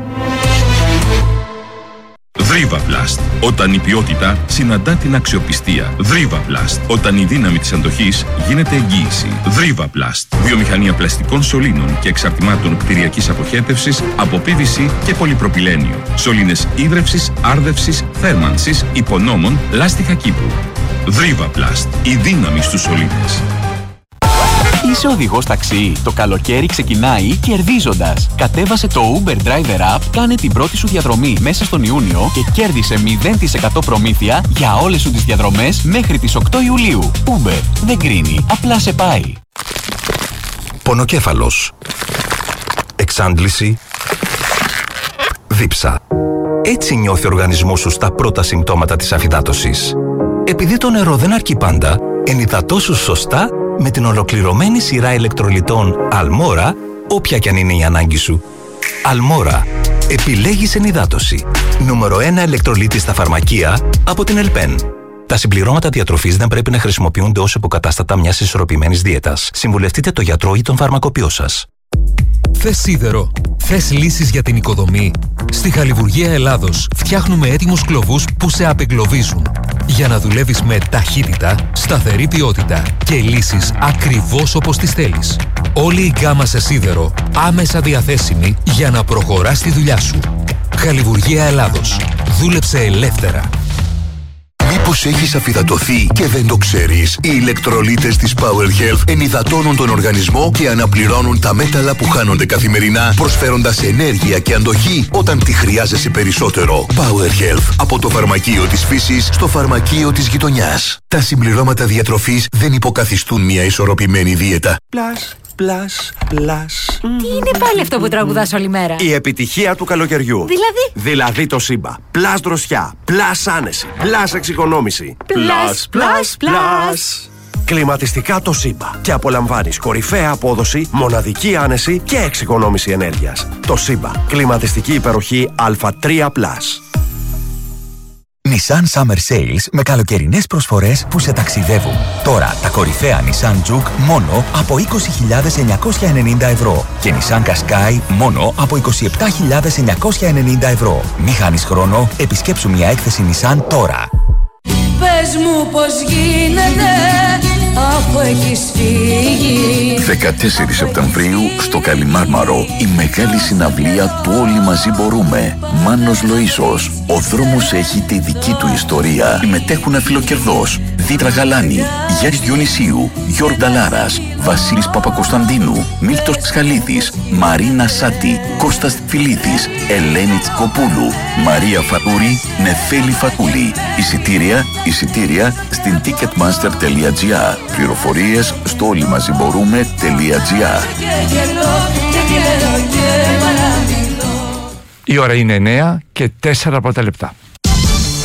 Δρίβαπλαστ. Όταν η ποιότητα συναντά την αξιοπιστία. Δρίβαπλαστ. Όταν η δύναμη της αντοχής γίνεται εγγύηση. Δρίβαπλαστ. Βιομηχανία πλαστικών σωλήνων και εξαρτημάτων κτηριακής αποχέτευσης από πι βι σι και πολυπροπυλένιο. Σωλήνες ίδρευσης, άρδευσης, θέρμανσης, υπονόμων, λάστιχα κήπου. Δρίβαπλαστ. Η δύναμη στους σωλήνες. Είσαι οδηγός ταξί. Το καλοκαίρι ξεκινάει κερδίζοντας. Κατέβασε το Uber Driver App, κάνε την πρώτη σου διαδρομή μέσα στον Ιούνιο και κέρδισε μηδέν τοις εκατό προμήθεια για όλες σου τις διαδρομές μέχρι τις οκτώ Ιουλίου. Uber δεν κρίνει, απλά σε πάει. Πονοκέφαλος. Εξάντληση. Δίψα. Έτσι νιώθει ο οργανισμός σου στα πρώτα συμπτώματα της αφυδάτωσης. Επειδή το νερό δεν αρκεί πάντα, ενυδατώσου σωστά με την ολοκληρωμένη σειρά ηλεκτρολιτών Αλμόρα, όποια κι αν είναι η ανάγκη σου. Αλμόρα. Επιλέγεις ενυδάτωση. Νούμερο ένα ηλεκτρολίτη στα φαρμακεία από την Ελπέν. Τα συμπληρώματα διατροφής δεν πρέπει να χρησιμοποιούνται ως υποκατάστατα μιας ισορροπημένης δίαιτας. Συμβουλευτείτε το γιατρό ή τον φαρμακοποιό σας. Θες σίδερο? Θες λύσεις για την οικοδομή? Στη Χαλιβουργία Ελλάδος φτιάχνουμε έτοιμους κλωβούς που σε απεγκλωβίζουν. Για να δουλεύεις με ταχύτητα, σταθερή ποιότητα και λύσεις ακριβώς όπως τις θέλεις. Όλη η γκάμα σε σίδερο άμεσα διαθέσιμη για να προχωράς τη δουλειά σου. Χαλιβουργία Ελλάδος. Δούλεψε ελεύθερα. Μήπως έχεις αφυδατωθεί και δεν το ξέρεις? Οι ηλεκτρολίτες της Power Health ενυδατώνουν τον οργανισμό και αναπληρώνουν τα μέταλλα που χάνονται καθημερινά, προσφέροντας ενέργεια και αντοχή όταν τη χρειάζεσαι περισσότερο. Power Health. Από το φαρμακείο της φύσης στο φαρμακείο της γειτονιάς. Τα συμπληρώματα διατροφής δεν υποκαθιστούν μια ισορροπημένη δίαιτα. Πλάς, πλάς, πλάς. Τι είναι πάλι αυτό που τραγουδάς όλη μέρα? Η επιτυχία του καλοκαιριού. Δηλαδή? Δηλαδή το Σύμπα. Πλάς δροσιά, πλάς άνεση, πλάς εξοικονόμηση. Πλάς, πλάς, πλάς. Κλιματιστικά το Σύμπα. Και απολαμβάνεις κορυφαία απόδοση, μοναδική άνεση και εξοικονόμηση ενέργειας. Το Σύμπα. Κλιματιστική υπεροχή Α τρία πλας. Nissan Summer Sales με καλοκαιρινές προσφορές που σε ταξιδεύουν. Τώρα τα κορυφαία Nissan Juke μόνο από είκοσι χιλιάδες εννιακόσια ενενήντα ευρώ και Nissan Qashqai μόνο από είκοσι επτά χιλιάδες εννιακόσια ενενήντα ευρώ. Μη χάνεις χρόνο, επισκέψου μια έκθεση Nissan τώρα. Πες μου πως γίνεται αφού έχεις φύγει. δεκατέσσερις Σεπτεμβρίου στο Καλιμάρμαρο η μεγάλη συναυλία του Όλοι Μαζί Μπορούμε. Μάνος Λοΐσος. Ο δρόμος έχει τη δική του ιστορία. Συμμετέχουν αφιλοκερδός Δίτρα Γαλάνη, Γιάννης Διονυσίου, Γιώργο Νταλάρας, Βασίλης Παπακοσταντίνου, Μίλτος Ψχαλίδης, Μαρίνα Σάτη, Κώστας Φιλίδης, Ελένη Τσικοπούλου, Μαρία Φατούρη, Νεφέλη Φατούλη. Εισιτήρια, εισιτήρια στην ticketmaster τελεία gr. Πληροφορίες στο όλοιμαζιμπορούμε τελεία gr. Η ώρα είναι εννέα και τέσσερα πρώτα λεπτά.